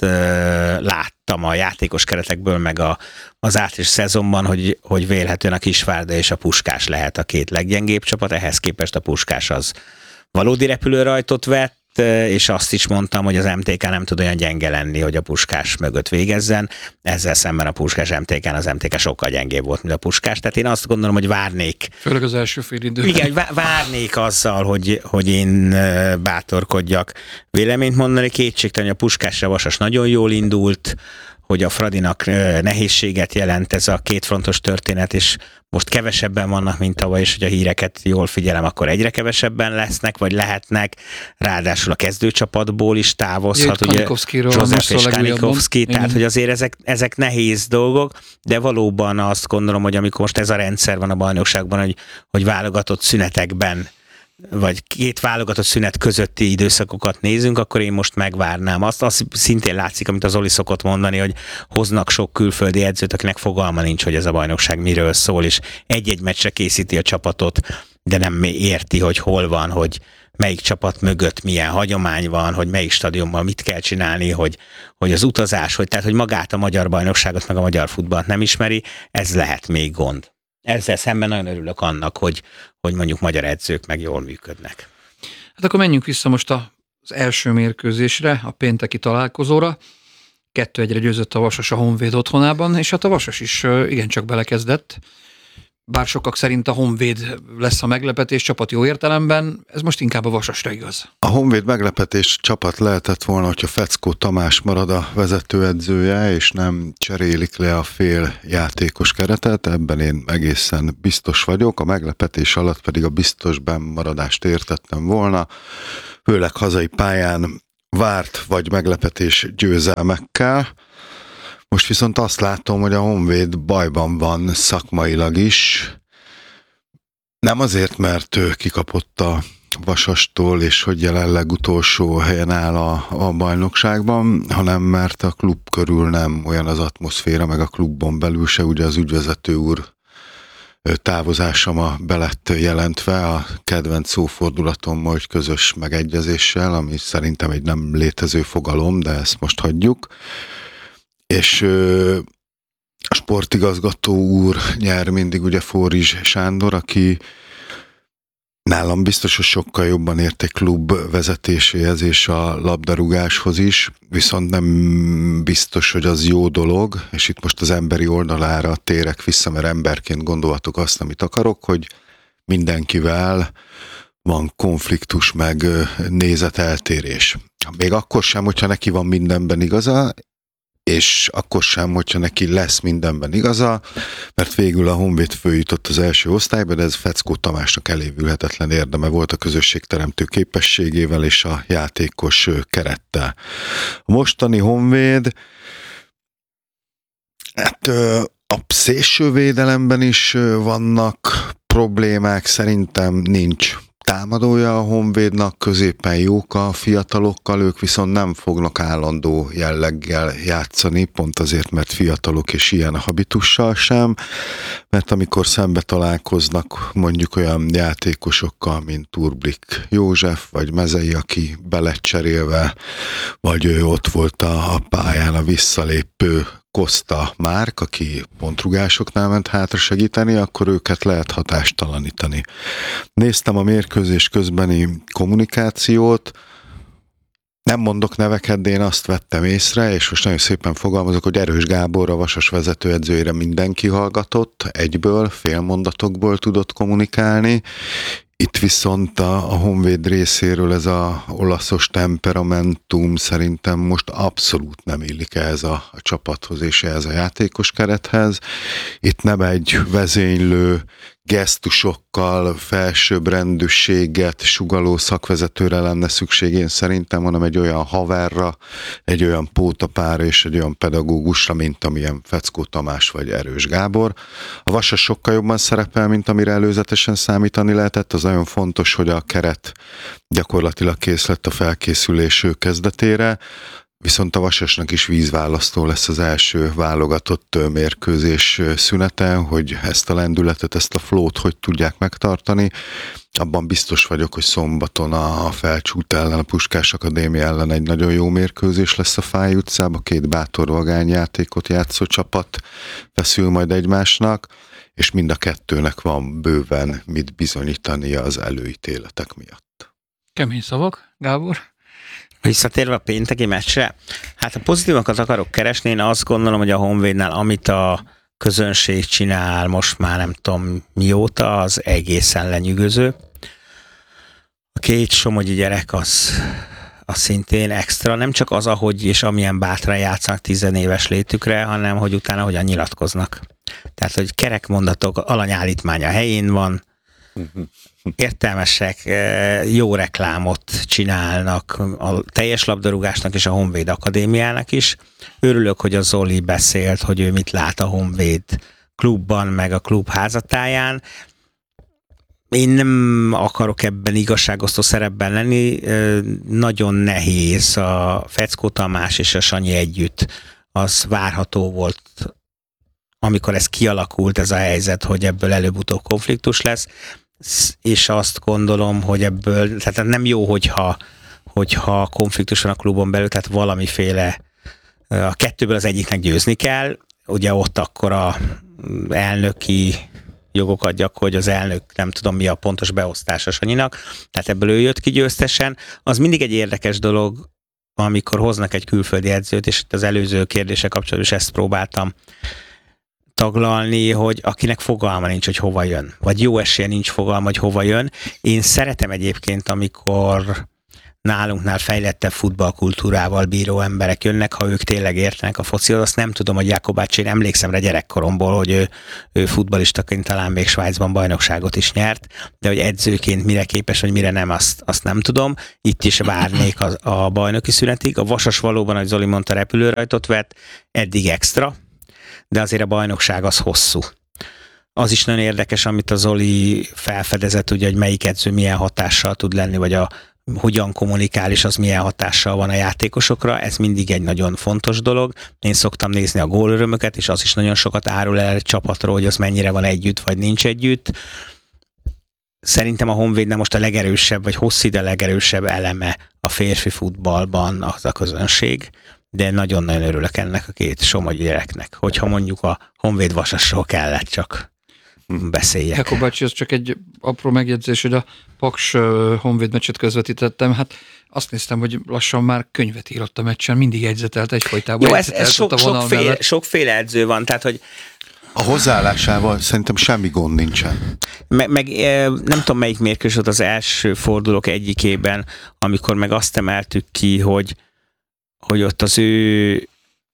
láttam a játékos keretekből, meg a, az átlagos szezonban, hogy, hogy vélhetően a Kisvárda és a Puskás lehet a két leggyengébb csapat, ehhez képest a Puskás az valódi repülőrajtot vett, és azt is mondtam, hogy az em té ká nem tud olyan gyenge lenni, hogy a Puskás mögött végezzen. Ezzel szemben a Puskás em té kán az em té ká sokkal gyengébb volt, mint a Puskás. Tehát én azt gondolom, hogy várnék. Főleg az első fél időben. Igen, várnék azzal, hogy, hogy én bátorkodjak véleményt mondani. Kétségtelen, a Puskásra Vasas nagyon jól indult, hogy a Fradinak nehézséget jelent ez a kétfrontos történet, és most kevesebben vannak, mint tavaly, és hogy a híreket jól figyelem, akkor egyre kevesebben lesznek, vagy lehetnek. Ráadásul a kezdőcsapatból is távozhat, ugye József és Kanikovszki, tehát hogy azért ezek, ezek nehéz dolgok, de valóban azt gondolom, hogy amikor most ez a rendszer van a bajnokságban, hogy, hogy válogatott szünetekben vagy két válogatott szünet közötti időszakokat nézünk, akkor én most megvárnám. Azt, azt szintén látszik, amit az Zoli szokott mondani, hogy hoznak sok külföldi edzőt, akinek fogalma nincs, hogy ez a bajnokság miről szól, és egy-egy meccsre készíti a csapatot, de nem érti, hogy hol van, hogy melyik csapat mögött milyen hagyomány van, hogy melyik stadionban mit kell csinálni, hogy, hogy az utazás, hogy, tehát, hogy magát a magyar bajnokságot, meg a magyar futballt nem ismeri, ez lehet még gond. Ezzel szemben nagyon örülök annak, hogy, hogy mondjuk magyar edzők meg jól működnek. Hát akkor menjünk vissza most a az első mérkőzésre, a pénteki találkozóra. kettő egyre győzött a Vasas a Honvéd otthonában, és hát a Vasas is igencsak belekezdett. Bár sokak szerint a Honvéd lesz a meglepetés csapat jó értelemben, ez most inkább a Vasasra igaz. A Honvéd meglepetés csapat lehetett volna, hogyha Feckó Tamás marad a vezetőedzője, és nem cserélik le a fél játékos keretet, ebben én egészen biztos vagyok, a meglepetés alatt pedig a biztos bennmaradást értettem volna, főleg hazai pályán várt vagy meglepetés győzelmekkel. Most viszont azt látom, hogy a Honvéd bajban van szakmailag is. Nem azért, mert ő kikapott a Vasastól, és hogy jelenleg utolsó helyen áll a, a bajnokságban, hanem mert a klub körül nem olyan az atmoszféra, meg a klubon belül se, ugye az ügyvezető úr távozása ma belett jelentve a kedvenc szófordulatom, hogy közös megegyezéssel, ami szerintem egy nem létező fogalom, de ezt most hagyjuk. És ö, a sportigazgató úr nyer mindig ugye Fórizs Sándor, aki nálam biztos, hogy sokkal jobban ért egy klub vezetéséhez és a labdarúgáshoz is, viszont nem biztos, hogy az jó dolog, és itt most az emberi oldalára térek vissza, mert emberként gondolhatok azt, amit akarok, hogy mindenkivel van konfliktus, meg nézeteltérés. Még akkor sem, hogyha neki van mindenben igaza, és akkor sem, hogyha neki lesz mindenben igaza, mert végül a Honvéd följutott az első osztályba, de ez Feckó Tamásnak elévülhetetlen érdeme volt a közösségteremtő képességével és a játékos kerettel. A mostani Honvéd, hát a szélsővédelemben is vannak problémák, szerintem nincs támadója a Honvédnak, középen jók a fiatalokkal, ők viszont nem fognak állandó jelleggel játszani, pont azért, mert fiatalok és ilyen a habitussal sem, mert amikor szembe találkoznak mondjuk olyan játékosokkal, mint Turblik József, vagy Mezei, aki belecserélve, vagy ő ott volt a, a pályán a visszalépő Koszta Márk, aki pontrugásoknál ment hátra segíteni, akkor őket lehet hatástalanítani. Néztem a mérkőzés közbeni kommunikációt, nem mondok neveket, de én azt vettem észre, és most nagyon szépen fogalmazok, hogy Erős Gábor, a Vasas vezetőedzőjére mindenki hallgatott, egyből, félmondatokból tudott kommunikálni. Itt viszont a, a Honvéd részéről ez a olaszos temperamentum szerintem most abszolút nem illik ehhez a, a csapathoz és ehhez a játékos kerethez. Itt nem egy vezénylő gesztusokkal felsőbbrendűséget sugalló szakvezetőre lenne szükség én szerintem, hanem egy olyan haverra, egy olyan pótapára és egy olyan pedagógusra, mint amilyen Feckó Tamás vagy Erős Gábor. A Vasas sokkal jobban szerepel, mint amire előzetesen számítani lehetett. Az nagyon fontos, hogy a keret gyakorlatilag kész lett a felkészülés kezdetére, viszont a Vasasnak is vízválasztó lesz az első válogatott mérkőzés szüneten, hogy ezt a lendületet, ezt a flót hogy tudják megtartani. Abban biztos vagyok, hogy szombaton a Felcsút ellen, a Puskás Akadémia ellen egy nagyon jó mérkőzés lesz a Fáy utcában, két bátor vagányjátékot játszó csapat feszül majd egymásnak, és mind a kettőnek van bőven mit bizonyítania az előítéletek miatt. Kemény szavak, Gábor? Visszatérve a pénteki meccsre, hát a pozitívakat akarok keresni, én azt gondolom, hogy a Honvédnál, amit a közönség csinál most már nem tudom mióta, az egészen lenyűgöző. A két somogyi gyerek az, az szintén extra, nem csak az, ahogy és amilyen bátran játszanak tizenéves létükre, hanem hogy utána hogyan nyilatkoznak. Tehát, hogy kerek mondatok, alanyállítmánya helyén van, értelmesek, jó reklámot csinálnak a teljes labdarúgásnak és a Honvéd Akadémiának is. Örülök, hogy a Zoli beszélt, hogy ő mit lát a Honvéd klubban, meg a klub házatáján. Én nem akarok ebben igazságosztó szerepben lenni. Nagyon nehéz a Feckó Tamás és a Sanyi együtt. Az várható volt, amikor ez kialakult, ez a helyzet, hogy ebből előbb-utóbb konfliktus lesz, és azt gondolom, hogy ebből, tehát nem jó, hogyha, hogyha konfliktus van a klubon belül, tehát valamiféle, a kettőből az egyiknek győzni kell, ugye ott akkor a elnöki jogokat gyakorol, hogy az elnök nem tudom mi a pontos beosztása Sanyinak, tehát ebből ő jött ki győztesen. Az mindig egy érdekes dolog, amikor hoznak egy külföldi edzőt, és itt az előző kérdése kapcsolatban is ezt próbáltam taglalni, hogy akinek fogalma nincs, hogy hova jön, vagy jó esélye nincs fogalma, hogy hova jön. Én szeretem egyébként, amikor nálunknál fejlettebb futballkultúrával bíró emberek jönnek, ha ők tényleg értenek a focihoz. Azt nem tudom, hogy Jakobács, én emlékszem rá gyerekkoromból, hogy ő, ő futballistaként talán még Svájcban bajnokságot is nyert, de hogy edzőként mire képes, vagy mire nem, azt, azt nem tudom. Itt is várnék a, a bajnoki szünetig. A Vasas valóban, ahogy Zoli mondta, repülőrajtot vett, eddig extra, de azért a bajnokság az hosszú. Az is nagyon érdekes, amit a Zoli felfedezett, ugye, hogy melyik edző milyen hatással tud lenni, vagy a hogyan kommunikál, és az milyen hatással van a játékosokra, ez mindig egy nagyon fontos dolog. Én szoktam nézni a gólörömöket, és az is nagyon sokat árul el egy csapatról, hogy az mennyire van együtt, vagy nincs együtt. Szerintem a Honvédnek most a legerősebb, vagy hosszú ide legerősebb eleme a férfi futballban az a közönség, de nagyon-nagyon örülök ennek a két somogyi gyereknek, hogyha mondjuk a Honvéd Vasasról kellett csak beszéljek. Heko bácsi, az csak egy apró megjegyzés, hogy a Paks Honvéd meccset közvetítettem, hát azt néztem, hogy lassan már könyvet írott a meccsen, mindig jegyzetelt egyfolytában. Jó, ez, ez sok, sokféle, sokféle edző van, tehát hogy a hozzáállásával szerintem semmi gond nincsen. Meg, meg nem tudom, melyik mérkőzés volt az első fordulók egyikében, amikor meg azt emeltük ki, hogy, hogy ott az ő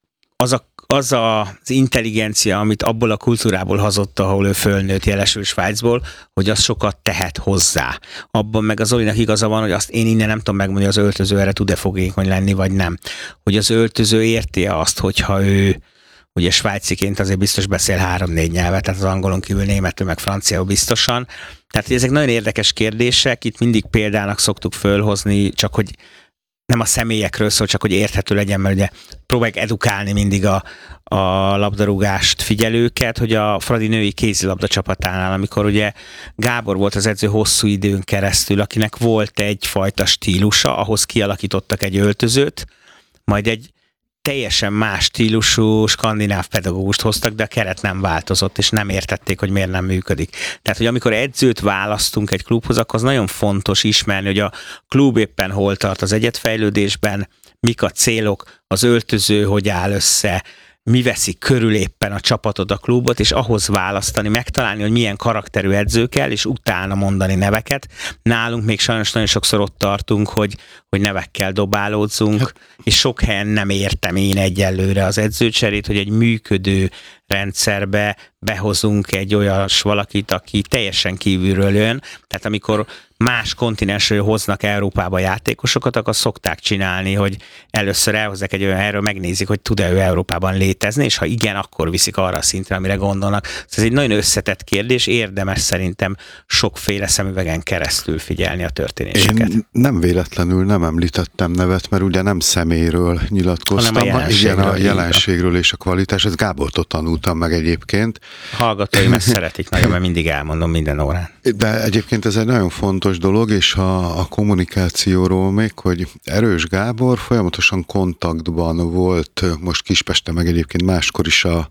az a az a, az intelligencia, amit abból a kultúrából hazott, ahol ő fölnőtt, jelesül Svájcból, hogy az sokat tehet hozzá. Abban meg az Zolinak igaza van, hogy azt én innen nem tudom megmondani, hogy az öltöző erre tud-e fogékony lenni, vagy nem. Hogy az öltöző érti azt, hogyha ő ugye svájciként azért biztos beszél három-négy nyelvet, tehát az angolon kívül németül, meg franciául biztosan. Tehát hogy ezek nagyon érdekes kérdések, itt mindig példának szoktuk fölhozni, csak hogy nem a személyekről szól, csak hogy érthető legyen, mert ugye próbáljuk edukálni mindig a, a labdarúgást figyelőket, hogy a Fradi női kézilabda csapatánál, amikor ugye Gábor volt az edző hosszú időn keresztül, akinek volt egyfajta stílusa, ahhoz kialakítottak egy öltözőt, majd egy teljesen más stílusú skandináv pedagógust hoztak, de a keret nem változott, és nem értették, hogy miért nem működik. Tehát, hogy amikor edzőt választunk egy klubhoz, akkor az nagyon fontos ismerni, hogy a klub éppen hol tart az egyetfejlődésben, mik a célok, az öltöző hogy áll össze, mi veszi körül éppen a csapatot, a klubot, és ahhoz választani, megtalálni, hogy milyen karakterű edző kell, és utána mondani neveket. Nálunk még sajnos nagyon sokszor ott tartunk, hogy, hogy nevekkel dobálódzunk, és sok helyen nem értem én egyelőre az edzőcserét, hogy egy működő rendszerbe behozunk egy olyas valakit, aki teljesen kívülről jön. Tehát amikor más kontinensről hoznak Európába játékosokat, akkor szokták csinálni, hogy először elhozzák egy olyan helyről, megnézik, hogy tud-e ő Európában létezni, és ha igen, akkor viszik arra a szintre, amire gondolnak. Ez egy nagyon összetett kérdés, érdemes szerintem sokféle szemüvegen keresztül figyelni a történéseket. Én nem véletlenül nem említettem nevet, mert ugye nem személyről nyilatkoztam, hanem a jelenségről, igen, a jelenségről és a kvalitás. Ez Gábortól tanultam meg egyébként. Hallgatóim ezt szeretik nagyon, mert mindig elmondom minden órán. De egyébként ez egy nagyon fontos dolog, és a, a kommunikációról még, hogy Erős Gábor folyamatosan kontaktban volt, most Kispesten, meg egyébként máskor is a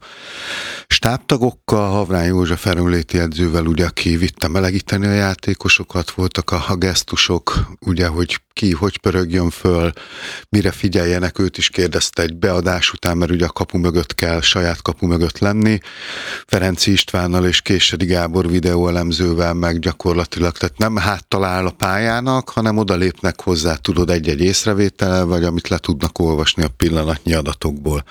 stábtagokkal, Havrány József erőnléti edzővel, ugye, aki vitte melegíteni a játékosokat, voltak a, a gesztusok, ugye, hogy ki, hogy pörögjön föl, mire figyeljenek, őt is kérdezte egy beadás után, mert ugye a kapu mögött kell, saját kapu mögött lenni. Ferenci Istvánnal és Késsedi Gábor videóelemzővel meg gyakorlatilag, tehát nem háttal áll a pályának, hanem odalépnek hozzá, tudod, egy-egy észrevétel, vagy amit le tudnak olvasni a pillanatnyi adatokból.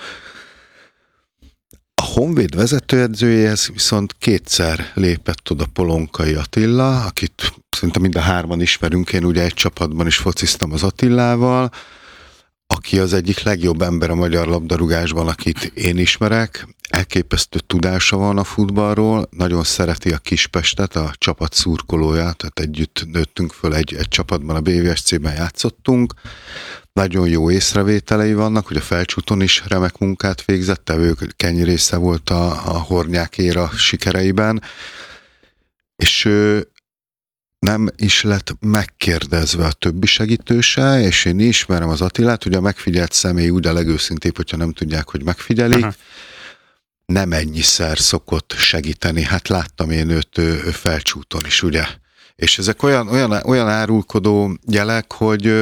A Honvéd vezetőedzőjéhez viszont kétszer lépett oda Polonkai Attila, akit szerintem mind a hárman ismerünk, én ugye egy csapatban is fociztam az Attilával, aki az egyik legjobb ember a magyar labdarúgásban, akit én ismerek. Elképesztő tudása van a futballról, nagyon szereti a Kispestet, a csapat szurkolója, tehát együtt nőttünk föl egy, egy csapatban, a bé vé es cé-ben játszottunk. Nagyon jó észrevételei vannak, hogy a Felcsúton is remek munkát végzett, tevő kenyérésze volt a, a Hornyák éra sikereiben, és ő nem is lett megkérdezve a többi segítőse, és én ismerem az Attilát, hogy a megfigyelt személy úgy a legőszintébb, hogyha nem tudják, hogy megfigyelik. Aha. nem ennyiszer szokott segíteni. Hát láttam én őt ő, ő felcsúton is, ugye? És ezek olyan, olyan, olyan árulkodó jelek, hogy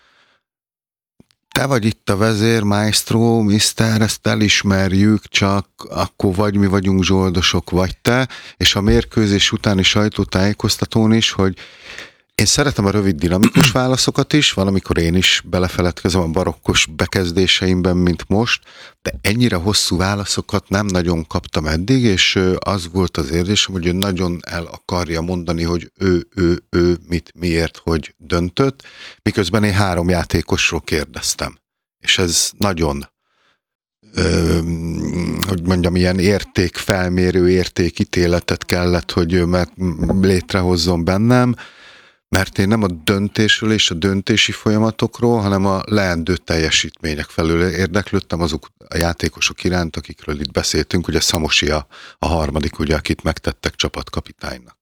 te vagy itt a vezér, maestro, mister, ezt elismerjük, csak akkor vagy mi vagyunk zsoldosok, vagy te, és a mérkőzés utáni sajtótájékoztatón is, hogy én szeretem a rövid dinamikus válaszokat is, valamikor én is belefeledkezem a barokkos bekezdéseimben, mint most, de ennyire hosszú válaszokat nem nagyon kaptam eddig, és az volt az érzésem, hogy ő nagyon el akarja mondani, hogy ő, ő, ő mit, miért, hogy döntött, miközben én három játékosról kérdeztem. És ez nagyon, ö, hogy mondjam, ilyen értékfelmérő, értékítéletet kellett, hogy mert létrehozzon bennem, mert én nem a döntésről és a döntési folyamatokról, hanem a leendő teljesítmények felől érdeklődtem azok a játékosok iránt, akikről itt beszéltünk, ugye Szamosi a, a harmadik, ugye, akit megtettek csapatkapitánynak.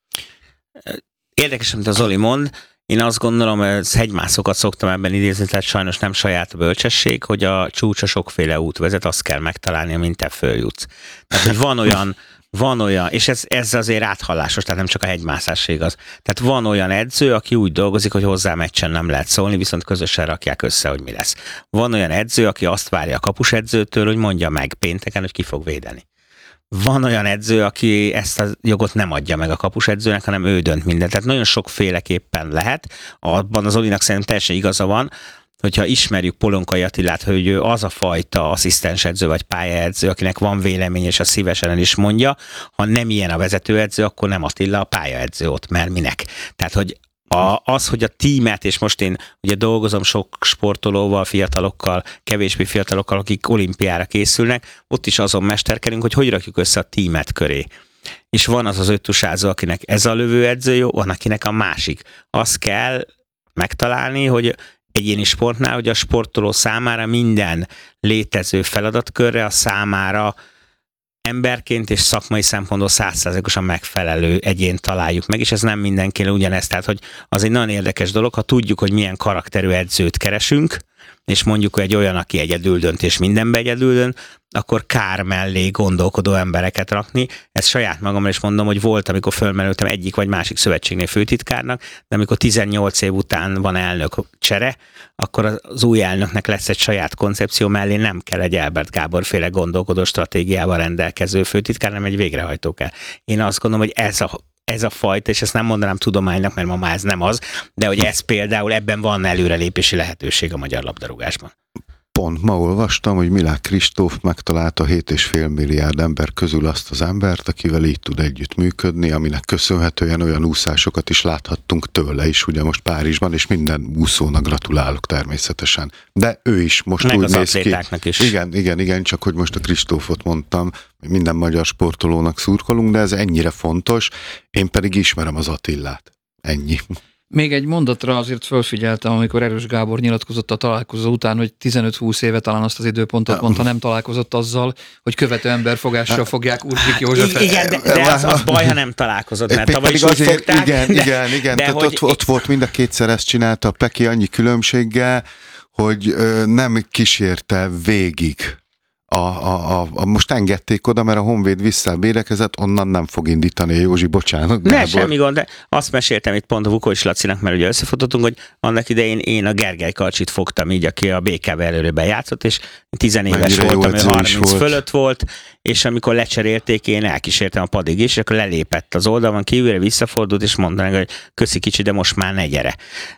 Érdekes, amit az Zoli mond. Én azt gondolom, hogy hegymászokat szoktam ebben idézni, tehát sajnos nem saját bölcsesség, hogy a csúcsa sokféle út vezet, azt kell megtalálni, amint te följutsz. Tehát, hogy van olyan Van olyan, és ez, ez azért áthallásos, tehát nem csak a hegymászás igaz. Tehát van olyan edző, aki úgy dolgozik, hogy hozzá meccsen nem lehet szólni, viszont közösen rakják össze, hogy mi lesz. Van olyan edző, aki azt várja a kapusedzőtől, hogy mondja meg pénteken, hogy ki fog védeni. Van olyan edző, aki ezt a jogot nem adja meg a kapusedzőnek, hanem ő dönt mindent. Tehát nagyon sokféleképpen lehet. Abban az Olinak szerintem teljesen igaza van, hogyha ismerjük Polonkai Attilát, hogy ő az a fajta asszisztensedző vagy pályaedző, akinek van vélemény, és a szívesen el is mondja, ha nem ilyen a vezetőedző, akkor nem Attila a pályaedző ott, mert minek. Tehát, hogy a, az, hogy a tímet, és most én ugye dolgozom sok sportolóval, fiatalokkal, kevésbé fiatalokkal, akik olimpiára készülnek, ott is azon mesterkedünk, hogy hogy rakjuk össze a tímet köré. És van az az öttusázó, akinek ez a lövőedző jó, van akinek a másik. Azt kell megtalálni, hogy egyéni sportnál, hogy a sportoló számára minden létező feladatkörre a számára emberként és szakmai szempontból száz százalékosan megfelelő egyént találjuk meg, és ez nem mindenkinek ugyanez. Tehát, hogy az egy nagyon érdekes dolog, ha tudjuk, hogy milyen karakterű edzőt keresünk, és mondjuk, hogy egy olyan, aki egyedül dönt, és mindenbe egyedül dönt, akkor kár mellé gondolkodó embereket rakni. Ezt saját magamra is mondom, hogy volt, amikor fölmerültem egyik vagy másik szövetségnél főtitkárnak, de amikor tizennyolc év után van elnök csere, akkor az új elnöknek lesz egy saját koncepció, mellé nem kell egy Elbert Gábor féle gondolkodó stratégiával rendelkező főtitkár, hanem egy végrehajtó kell. Én azt gondolom, hogy ez a ez a fajta, és ezt nem mondanám tudománynak, mert ma már ez nem az, de hogy ez például ebben van előrelépési lehetőség a magyar labdarúgásban. Pont ma olvastam, hogy Milák Kristóf megtalálta hét és fél milliárd ember közül azt az embert, akivel így tud együtt működni, aminek köszönhetően olyan úszásokat is láthattunk tőle is, ugye most Párizsban, és minden úszónak gratulálok természetesen. De ő is most meg úgy az néz ki. Is. Igen, igen, igen, csak hogy most a Kristófot mondtam, hogy minden magyar sportolónak szurkolunk, de ez ennyire fontos, én pedig ismerem az Attillát. Ennyi. Még egy mondatra azért fölfigyeltem, amikor Erős Gábor nyilatkozott a találkozó után, hogy tizenöt-húsz éve talán azt az időpontot mondta, nem találkozott azzal, hogy követő emberfogással fogják Urbik Józsefet. Igen, de, de az, az baj, ha nem találkozott, mert tavaly is azért, fogták. Igen, de, igen, igen. De Tehát hogy... ott, ott volt mind a kétszer ezt csinálta a Peki annyi különbséggel, hogy ö, nem kísérte végig. A, a, a, a, most engedték oda, mert a Honvéd visszabérekezett, onnan nem fog indítani a Józsi, bocsánat. Ne, Gábor. Semmi gond, de azt meséltem itt pont a Vukovics Lacinak, mert ugye összefutottunk, hogy annak idején én a Gergely Kalcsit fogtam így, aki a bé ká vé előre bejátszott, és tizenéves voltam, ő harminc volt. Fölött volt, és amikor lecserélték, én elkísértem a padig is, és akkor lelépett az oldalon kívülre, visszafordult, és mondta, hogy köszi kicsi, de most már ne gyere.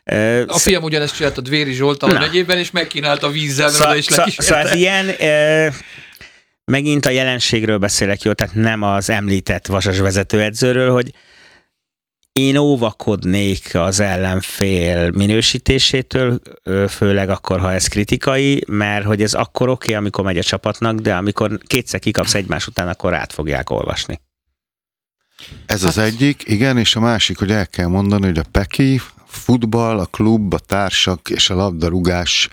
A Sz... fiam ugyanezt csinált a Dvéri Zsoltal a megyében, és megkínálta vízzel, szóval, és lekísérte. Szóval ez ilyen... E... Megint a jelenségről beszélek, jó, tehát nem az említett vasas vezetőedzőről, hogy én óvakodnék az ellenfél minősítésétől, főleg akkor, ha ez kritikai, mert hogy ez akkor oké, okay, amikor megy a csapatnak, de amikor kétszer kikapsz egymás után, akkor át fogják olvasni. Ez az egyik, igen, és a másik, hogy el kell mondani, hogy a Peki, futball, a klub, a társak és a labdarúgás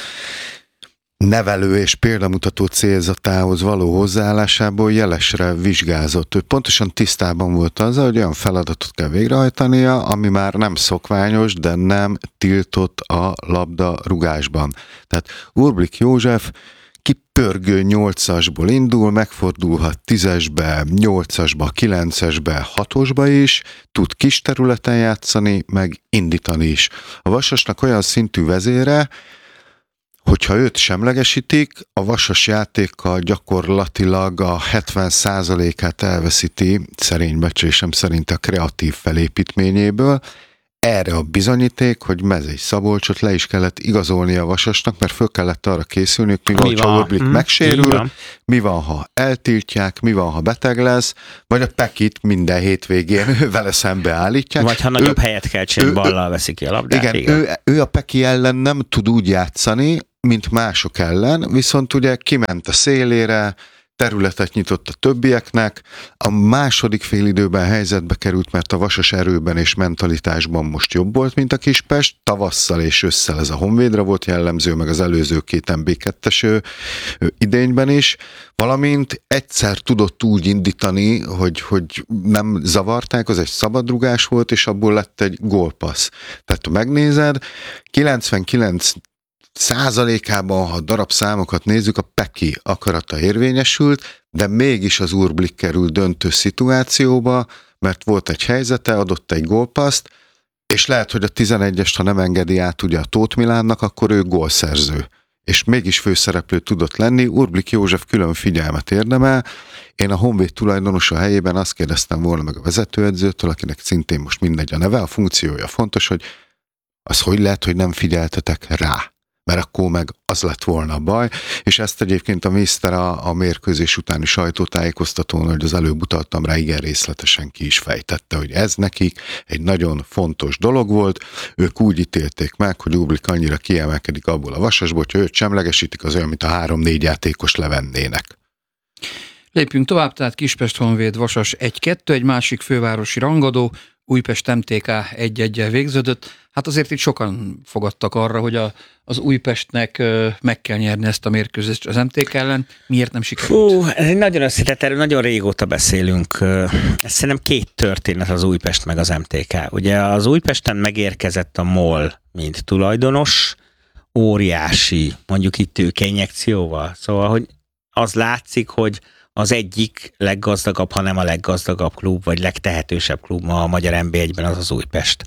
nevelő és példamutató célzatához való hozzáállásából jelesre vizsgázott. Ő pontosan tisztában volt azzal, hogy olyan feladatot kell végrehajtania, ami már nem szokványos, de nem tiltott a labdarúgásban. Tehát Urbik József kipörgő nyolcasból indul, megfordulhat tízesbe, nyolcasba, kilencesbe, hatosba is, tud kis területen játszani, meg indítani is. A Vasasnak olyan szintű vezére, hogyha őt semlegesítik, a Vasas játéka gyakorlatilag a hetven százalékát elveszíti, szerény becslésem szerint a kreatív felépítményéből. Erre a bizonyíték, hogy Mezei Szabolcsot le is kellett igazolni a Vasasnak, mert föl kellett arra készülni, hogy mi van, ha Orblik mm, megsérül, mi van, ha eltiltják, mi van, ha beteg lesz, vagy a Pekit minden hétvégén vele szembe állítják. Vagy ha nagyobb ő, helyet kell csinálni, ballal veszi ki a labdát. Igen, igen. Ő, ő a Peki ellen nem tud úgy játszani, mint mások ellen, viszont ugye kiment a szélére, területet nyitott a többieknek, a második félidőben helyzetbe került, mert a Vasas erőben és mentalitásban most jobb volt, mint a Kispest, tavasszal és ősszel ez a Honvédra volt jellemző, meg az előző két em bé kettes idényben is, valamint egyszer tudott úgy indítani, hogy, hogy nem zavarták, az egy szabadrugás volt, és abból lett egy gólpassz. Tehát ha megnézed, kilencvenkilenc százalékában, ha darabszámokat nézzük, a Peki akarata érvényesült, de mégis az Urblik került döntő szituációba, mert volt egy helyzete, adott egy gólpaszt, és lehet, hogy a tizenegyest, ha nem engedi át ugye a Tóth Milánnak, akkor ő gólszerző. És mégis főszereplő tudott lenni, Urblik József külön figyelmet érdemel. Én a Honvéd tulajdonosa helyében azt kérdeztem volna meg a vezetőedzőtől, akinek szintén most mindegy a neve, a funkciója fontos, hogy az hogy lehet, hogy nem figyeltetek rá? Mert akkor meg az lett volna a baj, és ezt egyébként a Mészter a, a mérkőzés utáni sajtótájékoztatón, hogy az előbb utaltam rá, igen részletesen ki is fejtette, hogy ez nekik egy nagyon fontos dolog volt, ők úgy ítélték meg, hogy Urblik annyira kiemelkedik abból a Vasasból, hogy őt semlegesítik, az olyan, mint a három-négy játékos levennének. Lépjünk tovább, tehát Kispest Honvéd Vasas egy kettő, egy másik fővárosi rangadó, Újpest em té ká egy-egyel végződött. Hát azért itt sokan fogadtak arra, hogy a, az Újpestnek meg kell nyerni ezt a mérkőzést az em té ká ellen. Miért nem sikerült? Fú, ez egy nagyon összetett, erről nagyon régóta beszélünk. Ez szerintem két történet az Újpest meg az em té ká. Ugye az Újpesten megérkezett a MOL, mint tulajdonos, óriási, mondjuk itt tőkeinjekcióval. Szóval, hogy az látszik, hogy az egyik leggazdagabb, ha nem a leggazdagabb klub, vagy legtehetősebb klub ma a magyar en bé egyben az az Újpest.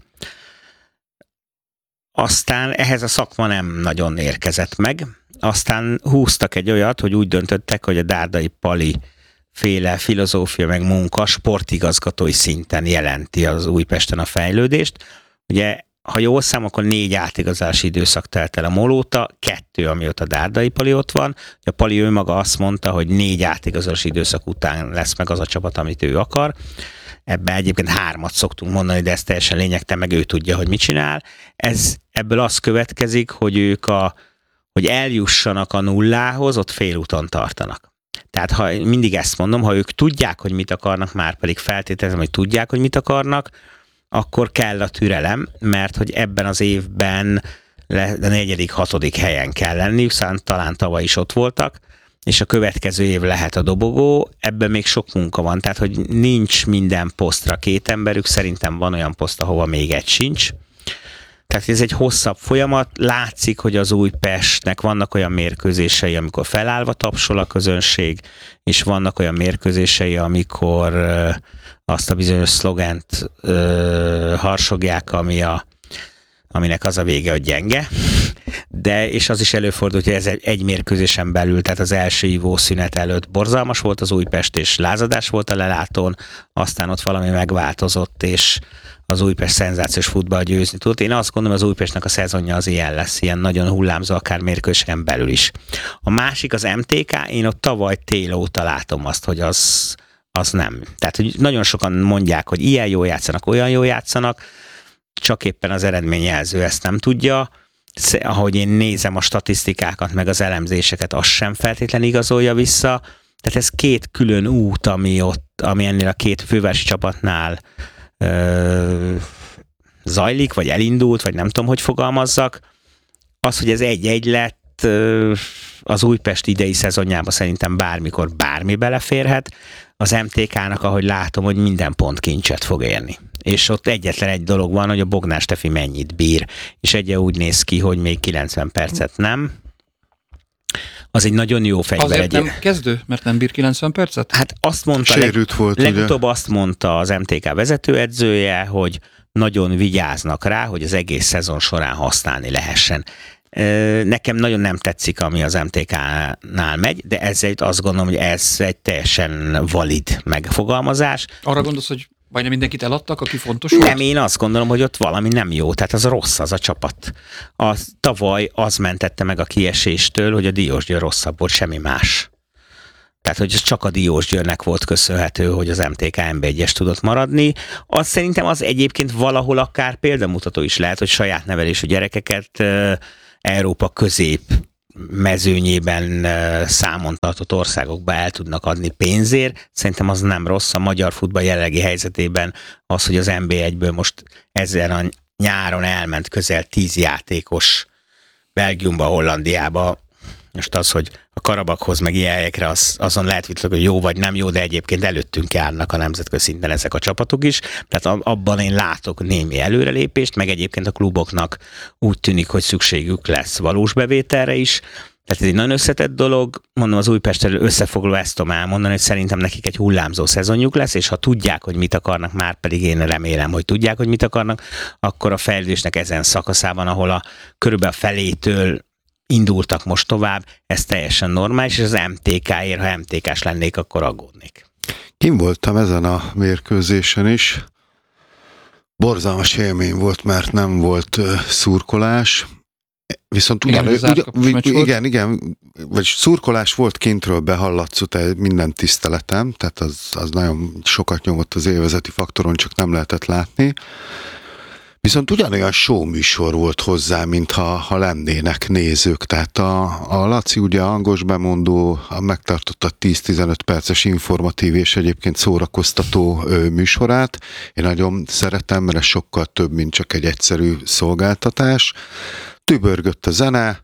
Aztán ehhez a szakma nem nagyon érkezett meg. Aztán húztak egy olyat, hogy úgy döntöttek, hogy a Dárdai Pali féle filozófia meg munka sportigazgatói szinten jelenti az Újpesten a fejlődést. Ugye, ha jól szám, akkor négy átigazási időszak telt el a MOL óta, kettő, amióta Dárdai Pali ott van. A Pali ő maga azt mondta, hogy négy átigazási időszak után lesz meg az a csapat, amit ő akar. Ebben egyébként hármat szoktunk mondani, de ez teljesen lényegtelen, meg ő tudja, hogy mit csinál. Ez, ebből az következik, hogy ők a, hogy eljussanak a nullához, ott félúton tartanak. Tehát ha mindig ezt mondom, ha ők tudják, hogy mit akarnak, már pedig feltételezem, hogy tudják, hogy mit akarnak, akkor kell a türelem, mert hogy ebben az évben a negyedik, hatodik helyen kell lenniük, szóval talán tavaly is ott voltak, és a következő év lehet a dobogó, ebben még sok munka van, tehát hogy nincs minden posztra két emberük, szerintem van olyan poszt, ahova még egy sincs. Tehát ez egy hosszabb folyamat, látszik, hogy az Újpestnek vannak olyan mérkőzései, amikor felállva tapsol a közönség, és vannak olyan mérkőzései, amikor uh, azt a bizonyos szlogent uh, harsogják, ami a, aminek az a vége, hogy gyenge. De, és az is előfordult, hogy ez egy, egy mérkőzésen belül, tehát az első ivószünet előtt borzalmas volt az Újpest, és lázadás volt a lelátón, aztán ott valami megváltozott, és az Újpest szenzációs futball győzni tudott. Én azt gondolom, az Újpestnek a szezonja az ilyen lesz, ilyen nagyon hullámzó, akár mérkőzésen belül is. A másik az em té ká, én ott tavaly tél óta látom azt, hogy az, az nem. Tehát, hogy nagyon sokan mondják, hogy ilyen jól játszanak, olyan jól játszanak, csak éppen az eredményjelző ezt nem tudja. Ahogy én nézem a statisztikákat, meg az elemzéseket, az sem feltétlenül igazolja vissza. Tehát ez két külön út, ami ott, ami ennél a két fővárosi csapatnál ö, zajlik, vagy elindult, vagy nem tudom, hogy fogalmazzak. Az, hogy ez egy-egy lett, ö, az Újpest idei szezonjában szerintem bármikor bármi beleférhet. Az em té ká-nak, ahogy látom, hogy minden pont kincset fog érni. És ott egyetlen egy dolog van, hogy a Bognár Stefi mennyit bír, és egye úgy néz ki, hogy még kilencven percet nem. az egy nagyon jó fegyver. Azért egy... nem kezdő, mert nem bír kilencven percet? Hát azt mondta, Sérült leg... volt, legutóbb ugye? azt mondta az em té ká vezetőedzője, hogy nagyon vigyáznak rá, hogy az egész szezon során használni lehessen. Nekem nagyon nem tetszik, ami az em té ká-nál megy, de ezzel azt gondolom, hogy ez egy teljesen valid megfogalmazás. Arra gondolsz, hogy majdnem mindenkit eladtak, aki fontos volt? Nem, én azt gondolom, hogy ott valami nem jó, tehát az rossz az a csapat. A, tavaly az mentette meg a kieséstől, hogy a Diósgyőr rosszabb volt, semmi más. Tehát, hogy ez csak a Diósgyőrnek volt köszönhető, hogy az em té ká em bé egyes tudott maradni. Az szerintem az egyébként valahol akár példamutató is lehet, hogy saját nevelésű gyerekeket Európa közép mezőnyében számon tartott országokba el tudnak adni pénzért. Szerintem az nem rossz a magyar futball jelenlegi helyzetében az, hogy az en bé egyből most ezen a nyáron elment közel tíz játékos Belgiumba, Hollandiába. Most az, hogy a Karabakhoz meg ilyen helyekre az, azon lehet vitatkozni, hogy jó vagy nem jó, de egyébként előttünk járnak a nemzetközi szinten ezek a csapatok is. Tehát abban én látok némi előrelépést, meg egyébként a kluboknak úgy tűnik, hogy szükségük lesz valós bevételre is. Tehát ez egy nagyon összetett dolog. Mondom, az Újpestről összefoglaló ezt tudom elmondani, hogy szerintem nekik egy hullámzó szezonjuk lesz, és ha tudják, hogy mit akarnak, már pedig én remélem, hogy tudják, hogy mit akarnak, akkor a fejlődésnek ezen szakaszában, ahol a körülbelül a felétől indultak most tovább, ez teljesen normális, és az em té ká-ért, ha em té ká-s lennék, akkor aggódnék. Kim voltam ezen a mérkőzésen is. Borzalmas élmény volt, mert nem volt uh, szurkolás. Viszont ugyan, igen, ugyan, ugyan, igen, igen, vagy szurkolás volt kintről behallatszott minden tiszteletem, tehát az, az nagyon sokat nyomott az élvezeti faktoron, csak nem lehetett látni. Viszont ugyanolyan show műsor volt hozzá, mintha ha lennének nézők. Tehát a, a Laci ugye hangos bemondó megtartotta tíz-tizenöt perces informatív és egyébként szórakoztató ö, műsorát. Én nagyon szeretem, mert ez sokkal több, mint csak egy egyszerű szolgáltatás. Tübörgött a zene,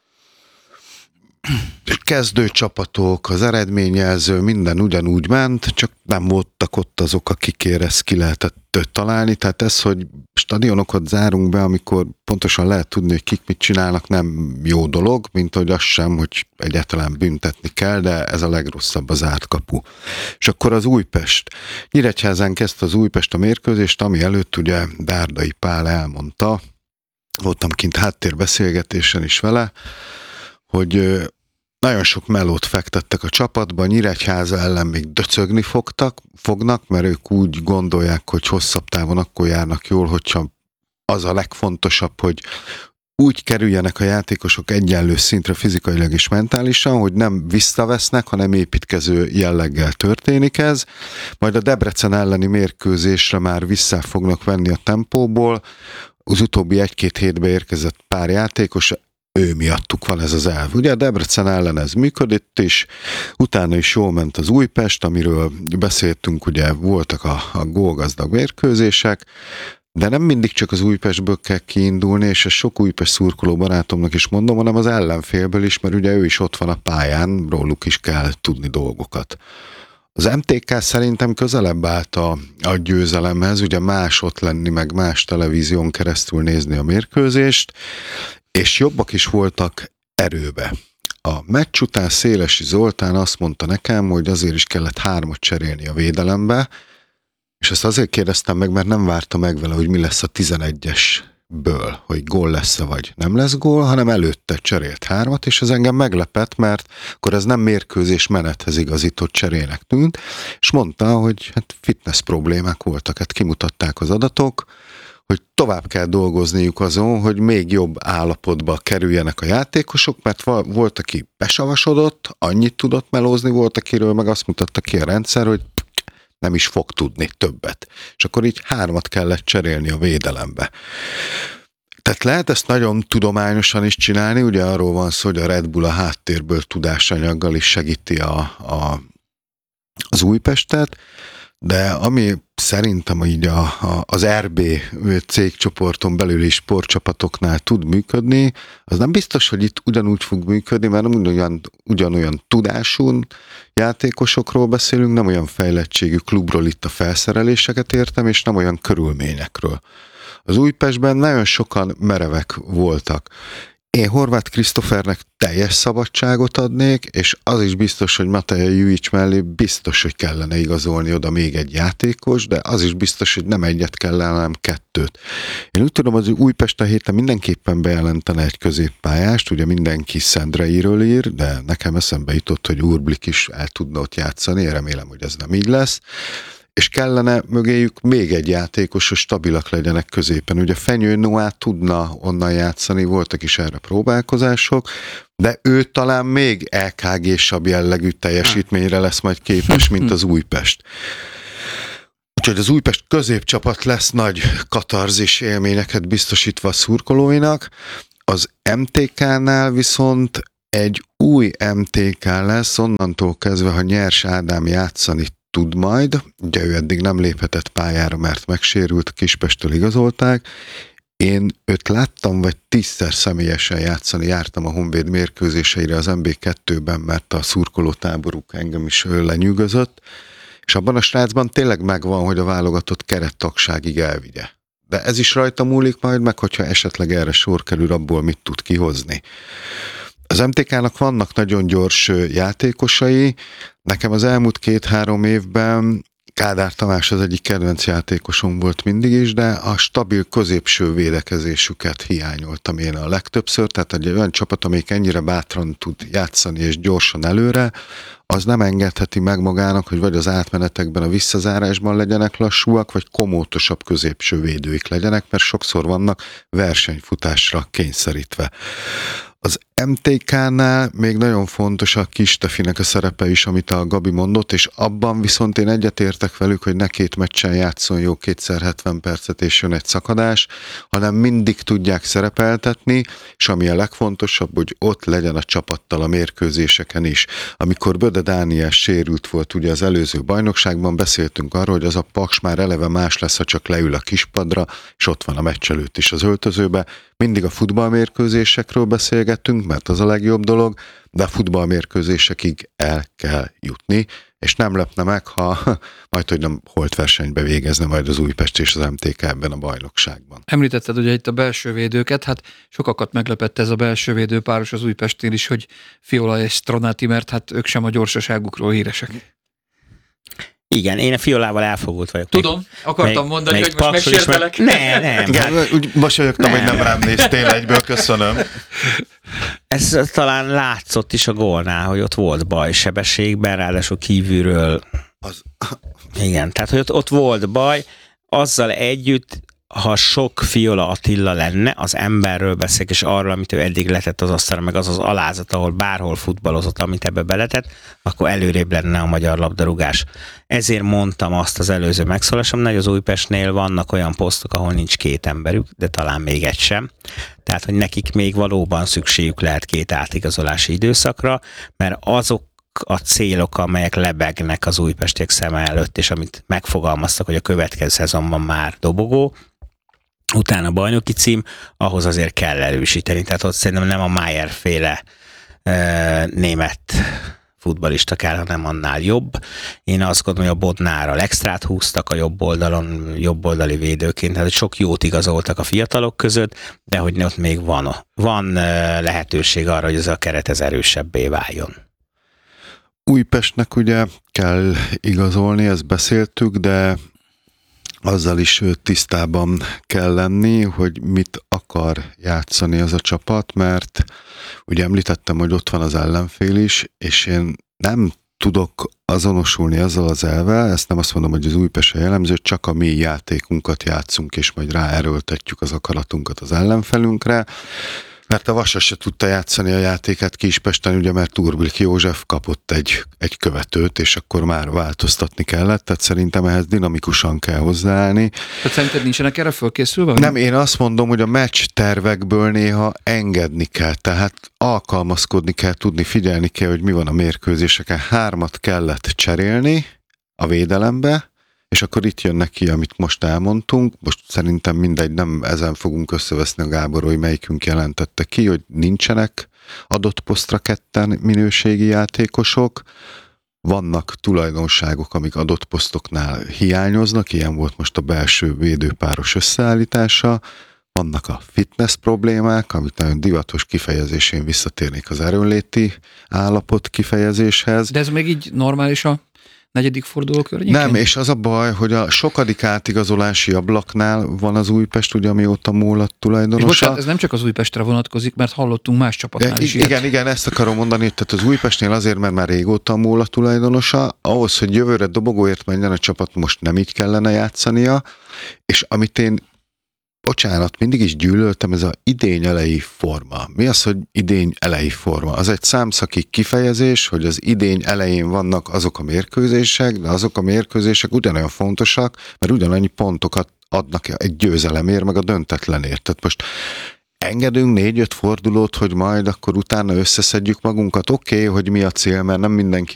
kezdő csapatok, az eredményjelző, minden ugyanúgy ment, csak nem voltak ott azok, akikért ezt ki lehetett találni. Tehát ez, hogy stadionokat zárunk be, amikor pontosan lehet tudni, hogy kik mit csinálnak, nem jó dolog, mint hogy az sem, hogy egyáltalán büntetni kell, de ez a legrosszabb, az zárt kapu. És akkor az Újpest. Nyíregyházán kezdte az Újpest a mérkőzést, ami előtt ugye Dárdai Pál elmondta, voltam kint háttérbeszélgetésen is vele, hogy nagyon sok melót fektettek a csapatba, Nyíregyháza ellen még döcögni fogtak, fognak, mert ők úgy gondolják, hogy hosszabb távon akkor járnak jól, hogyha az a legfontosabb, hogy úgy kerüljenek a játékosok egyenlő szintre fizikailag és mentálisan, hogy nem visszavesznek, hanem építkező jelleggel történik ez. Majd a Debrecen elleni mérkőzésre már vissza fognak venni a tempóból. Az utóbbi egy-két hétbe érkezett pár játékos, ő miattuk van ez az elv. Ugye a Debrecen ellen ez működött is, utána is jól ment az Újpest, amiről beszéltünk, ugye voltak a, a gólgazdag mérkőzések, de nem mindig csak az Újpestből kell kiindulni, és ezt sok Újpest szurkoló barátomnak is mondom, hanem az ellenfélből is, mert ugye ő is ott van a pályán, róluk is kell tudni dolgokat. Az em té ká szerintem közelebb állt a, a győzelemhez, ugye más ott lenni, meg más televízión keresztül nézni a mérkőzést, és jobbak is voltak erőbe. A meccs után Szélesi Zoltán azt mondta nekem, hogy azért is kellett hármat cserélni a védelembe, és ezt azért kérdeztem meg, mert nem várta meg vele, hogy mi lesz a tizenegyesből, hogy gól lesz-e vagy nem lesz gól, hanem előtte cserélt hármat, és ez engem meglepett, mert akkor ez nem mérkőzés menethez igazított cserének tűnt, és mondta, hogy hát fitness problémák voltak, hát kimutatták az adatok, hogy tovább kell dolgozniuk azon, hogy még jobb állapotba kerüljenek a játékosok, mert volt, aki besavasodott, annyit tudott melózni, volt, akiről meg azt mutatta ki a rendszer, hogy nem is fog tudni többet. És akkor így hármat kellett cserélni a védelembe. Tehát lehet ezt nagyon tudományosan is csinálni, ugye arról van szó, hogy a Red Bull a háttérből tudásanyaggal is segíti a, a, az Újpestet, de ami szerintem így a, a, az er bé cégcsoporton belüli sportcsapatoknál tud működni, az nem biztos, hogy itt ugyanúgy fog működni, mert nem ugyanolyan, ugyanolyan tudású játékosokról beszélünk, nem olyan fejlettségű klubról itt a felszereléseket értem, és nem olyan körülményekről. Az Újpestben nagyon sokan merevek voltak. Én Horváth Krisztofernek teljes szabadságot adnék, és az is biztos, hogy Mateja Jujic mellé biztos, hogy kellene igazolni oda még egy játékos, de az is biztos, hogy nem egyet kellene, hanem kettőt. Én úgy tudom, az Újpest a héten mindenképpen bejelentene egy középpályást, ugye mindenki Szendreiről ír, de nekem eszembe jutott, hogy Urblik is el tudna ott játszani, én remélem, hogy ez nem így lesz. És kellene mögéjük még egy játékos, hogy stabilak legyenek középen. Ugye Fenyő Noah tudna onnan játszani, voltak is erre próbálkozások, de ő talán még é ká gé-sabb jellegű teljesítményre lesz majd képes, mint az Újpest. Úgyhogy az Újpest középcsapat lesz nagy katarzis élményeket biztosítva a szurkolóinak. Az em té ká-nál viszont egy új em té ká lesz, onnantól kezdve, ha Nyers Ádám játszani tud majd, ugye ő eddig nem léphetett pályára, mert megsérült, Kispesttől igazolták. Én őt láttam, vagy tízszer személyesen játszani, jártam a Honvéd mérkőzéseire az em bé kettőben, mert a szurkolótáboruk engem is lenyűgözött, és abban a srácban tényleg megvan, hogy a válogatott kerettagságig elvigye. De ez is rajta múlik majd, meg hogyha esetleg erre sor kerül, abból mit tud kihozni. Az em té ká-nak vannak nagyon gyors játékosai, nekem az elmúlt két-három évben Kádár Tamás az egyik kedvenc játékosom volt mindig is, de a stabil középső védekezésüket hiányoltam én a legtöbbször, tehát egy olyan csapat, amelyik ennyire bátran tud játszani és gyorsan előre, az nem engedheti meg magának, hogy vagy az átmenetekben, a visszazárásban legyenek lassúak, vagy komótosabb középső védőik legyenek, mert sokszor vannak versenyfutásra kényszerítve. Az em té ká-nál még nagyon fontos a Kistefinek a szerepe is, amit a Gabi mondott, és abban viszont én egyetértek velük, hogy ne két meccsen játszon jó kétszer hetven percet és jön egy szakadás, hanem mindig tudják szerepeltetni, és ami a legfontosabb, hogy ott legyen a csapattal a mérkőzéseken is. Amikor Böde Dániel sérült volt ugye az előző bajnokságban, beszéltünk arról, hogy az a Paks már eleve más lesz, ha csak leül a kispadra, és ott van a meccs előtt is az öltözőbe. Mindig a futballmérkőzésekről beszélgettünk, mert az a legjobb dolog, de a futballmérkőzésekig el kell jutni, és nem lepne meg, ha majd, hogy nem holtversenybe végezne majd az Újpest és az em té ká ebben a bajnokságban. Említetted ugye itt a belső védőket, hát sokakat meglepett ez a belső védő páros az Újpestnél is, hogy Fiola és Stronati, mert hát ők sem a gyorsaságukról híresek. Igen, én a Fiolával elfogult vagyok. Tudom, még, akartam még, mondani, még hogy most megsértelek. Ne, nem. Hát, úgy mosolyogtam, hogy nem rám néztél egyből, köszönöm. Ez talán látszott is a gólnál, hogy ott volt baj sebességben, ráadásul kívülről. Az... Igen, tehát hogy ott, ott volt baj, azzal együtt, ha sok Fiola Attila lenne, az emberről beszél, és arról, amit ő eddig letett az asztalra, meg az az alázat, ahol bárhol futballozott, amit ebbe beletett, akkor előrébb lenne a magyar labdarúgás. Ezért mondtam azt az előző megszólásomnál, hogy az Újpestnél vannak olyan posztok, ahol nincs két emberük, de talán még egy sem. Tehát, hogy nekik még valóban szükségük lehet két átigazolási időszakra, mert azok a célok, amelyek lebegnek az újpestiek szeme előtt, és amit megfogalmaztak, hogy a következő szezonban már dobogó, utána bajnoki cím, ahhoz azért kell erősíteni. Tehát ott szerintem nem a Mayer féle e, német futballista kell, hanem annál jobb. Én azt gondolom, hogy a Bodnárral extrát húztak a jobb oldalon, jobb oldali védőként, tehát sok jót igazoltak a fiatalok között, de hogy ott még van, van lehetőség arra, hogy ez a keret ez erősebbé váljon. Újpestnek ugye kell igazolni, ezt beszéltük, de azzal is tisztában kell lenni, hogy mit akar játszani az a csapat, mert ugye említettem, hogy ott van az ellenfél is, és én nem tudok azonosulni azzal az elvel, ezt nem azt mondom, hogy az Újpest jellemző, csak a mi játékunkat játszunk, és majd ráerőltetjük az akaratunkat az ellenfelünkre, mert a Vasas se tudta játszani a játékát Kispesten, ugye, mert Urblik József kapott egy, egy követőt, és akkor már változtatni kellett, tehát szerintem ehhez dinamikusan kell hozzáállni. Tehát szerinted nincsenek erre fölkészülve? Nem, én azt mondom, hogy a meccs tervekből néha engedni kell, tehát alkalmazkodni kell, tudni, figyelni kell, hogy mi van a mérkőzéseken. Hármat kellett cserélni a védelembe, és akkor itt jön neki, amit most elmondtunk. Most szerintem mindegy, nem ezen fogunk összeveszni a Gábor, hogy melyikünk jelentette ki, hogy nincsenek adott posztra ketten minőségi játékosok. Vannak tulajdonságok, amik adott posztoknál hiányoznak, ilyen volt most a belső védőpáros összeállítása. vannak a fitness problémák, amit nagyon divatos kifejezésén visszatérnék az erőnléti állapot kifejezéshez. De ez még így normális a negyedik forduló környékén? Nem, és az a baj, hogy a sokadik átigazolási ablaknál van az Újpest, ugye amióta múlott tulajdonosa. És bocsánat, ez nem csak az Újpestre vonatkozik, mert hallottunk más csapatnál de, is igen, ilyet. igen, ezt akarom mondani, tehát az Újpestnél azért, mert már régóta múlott tulajdonosa, ahhoz, hogy jövőre dobogóért menjen a csapat, most nem így kellene játszania, és amit én bocsánat, mindig is gyűlöltem, ez az idény elejé forma. Mi az, hogy idény elejé forma? Az egy számszaki kifejezés, hogy az idény elején vannak azok a mérkőzések, de azok a mérkőzések ugyanolyan fontosak, mert ugyanannyi pontokat adnak egy győzelemért, meg a döntetlenért. Tehát most engedünk négy-öt fordulót, hogy majd akkor utána összeszedjük magunkat. Oké, okay, hogy mi a cél, mert nem mindenki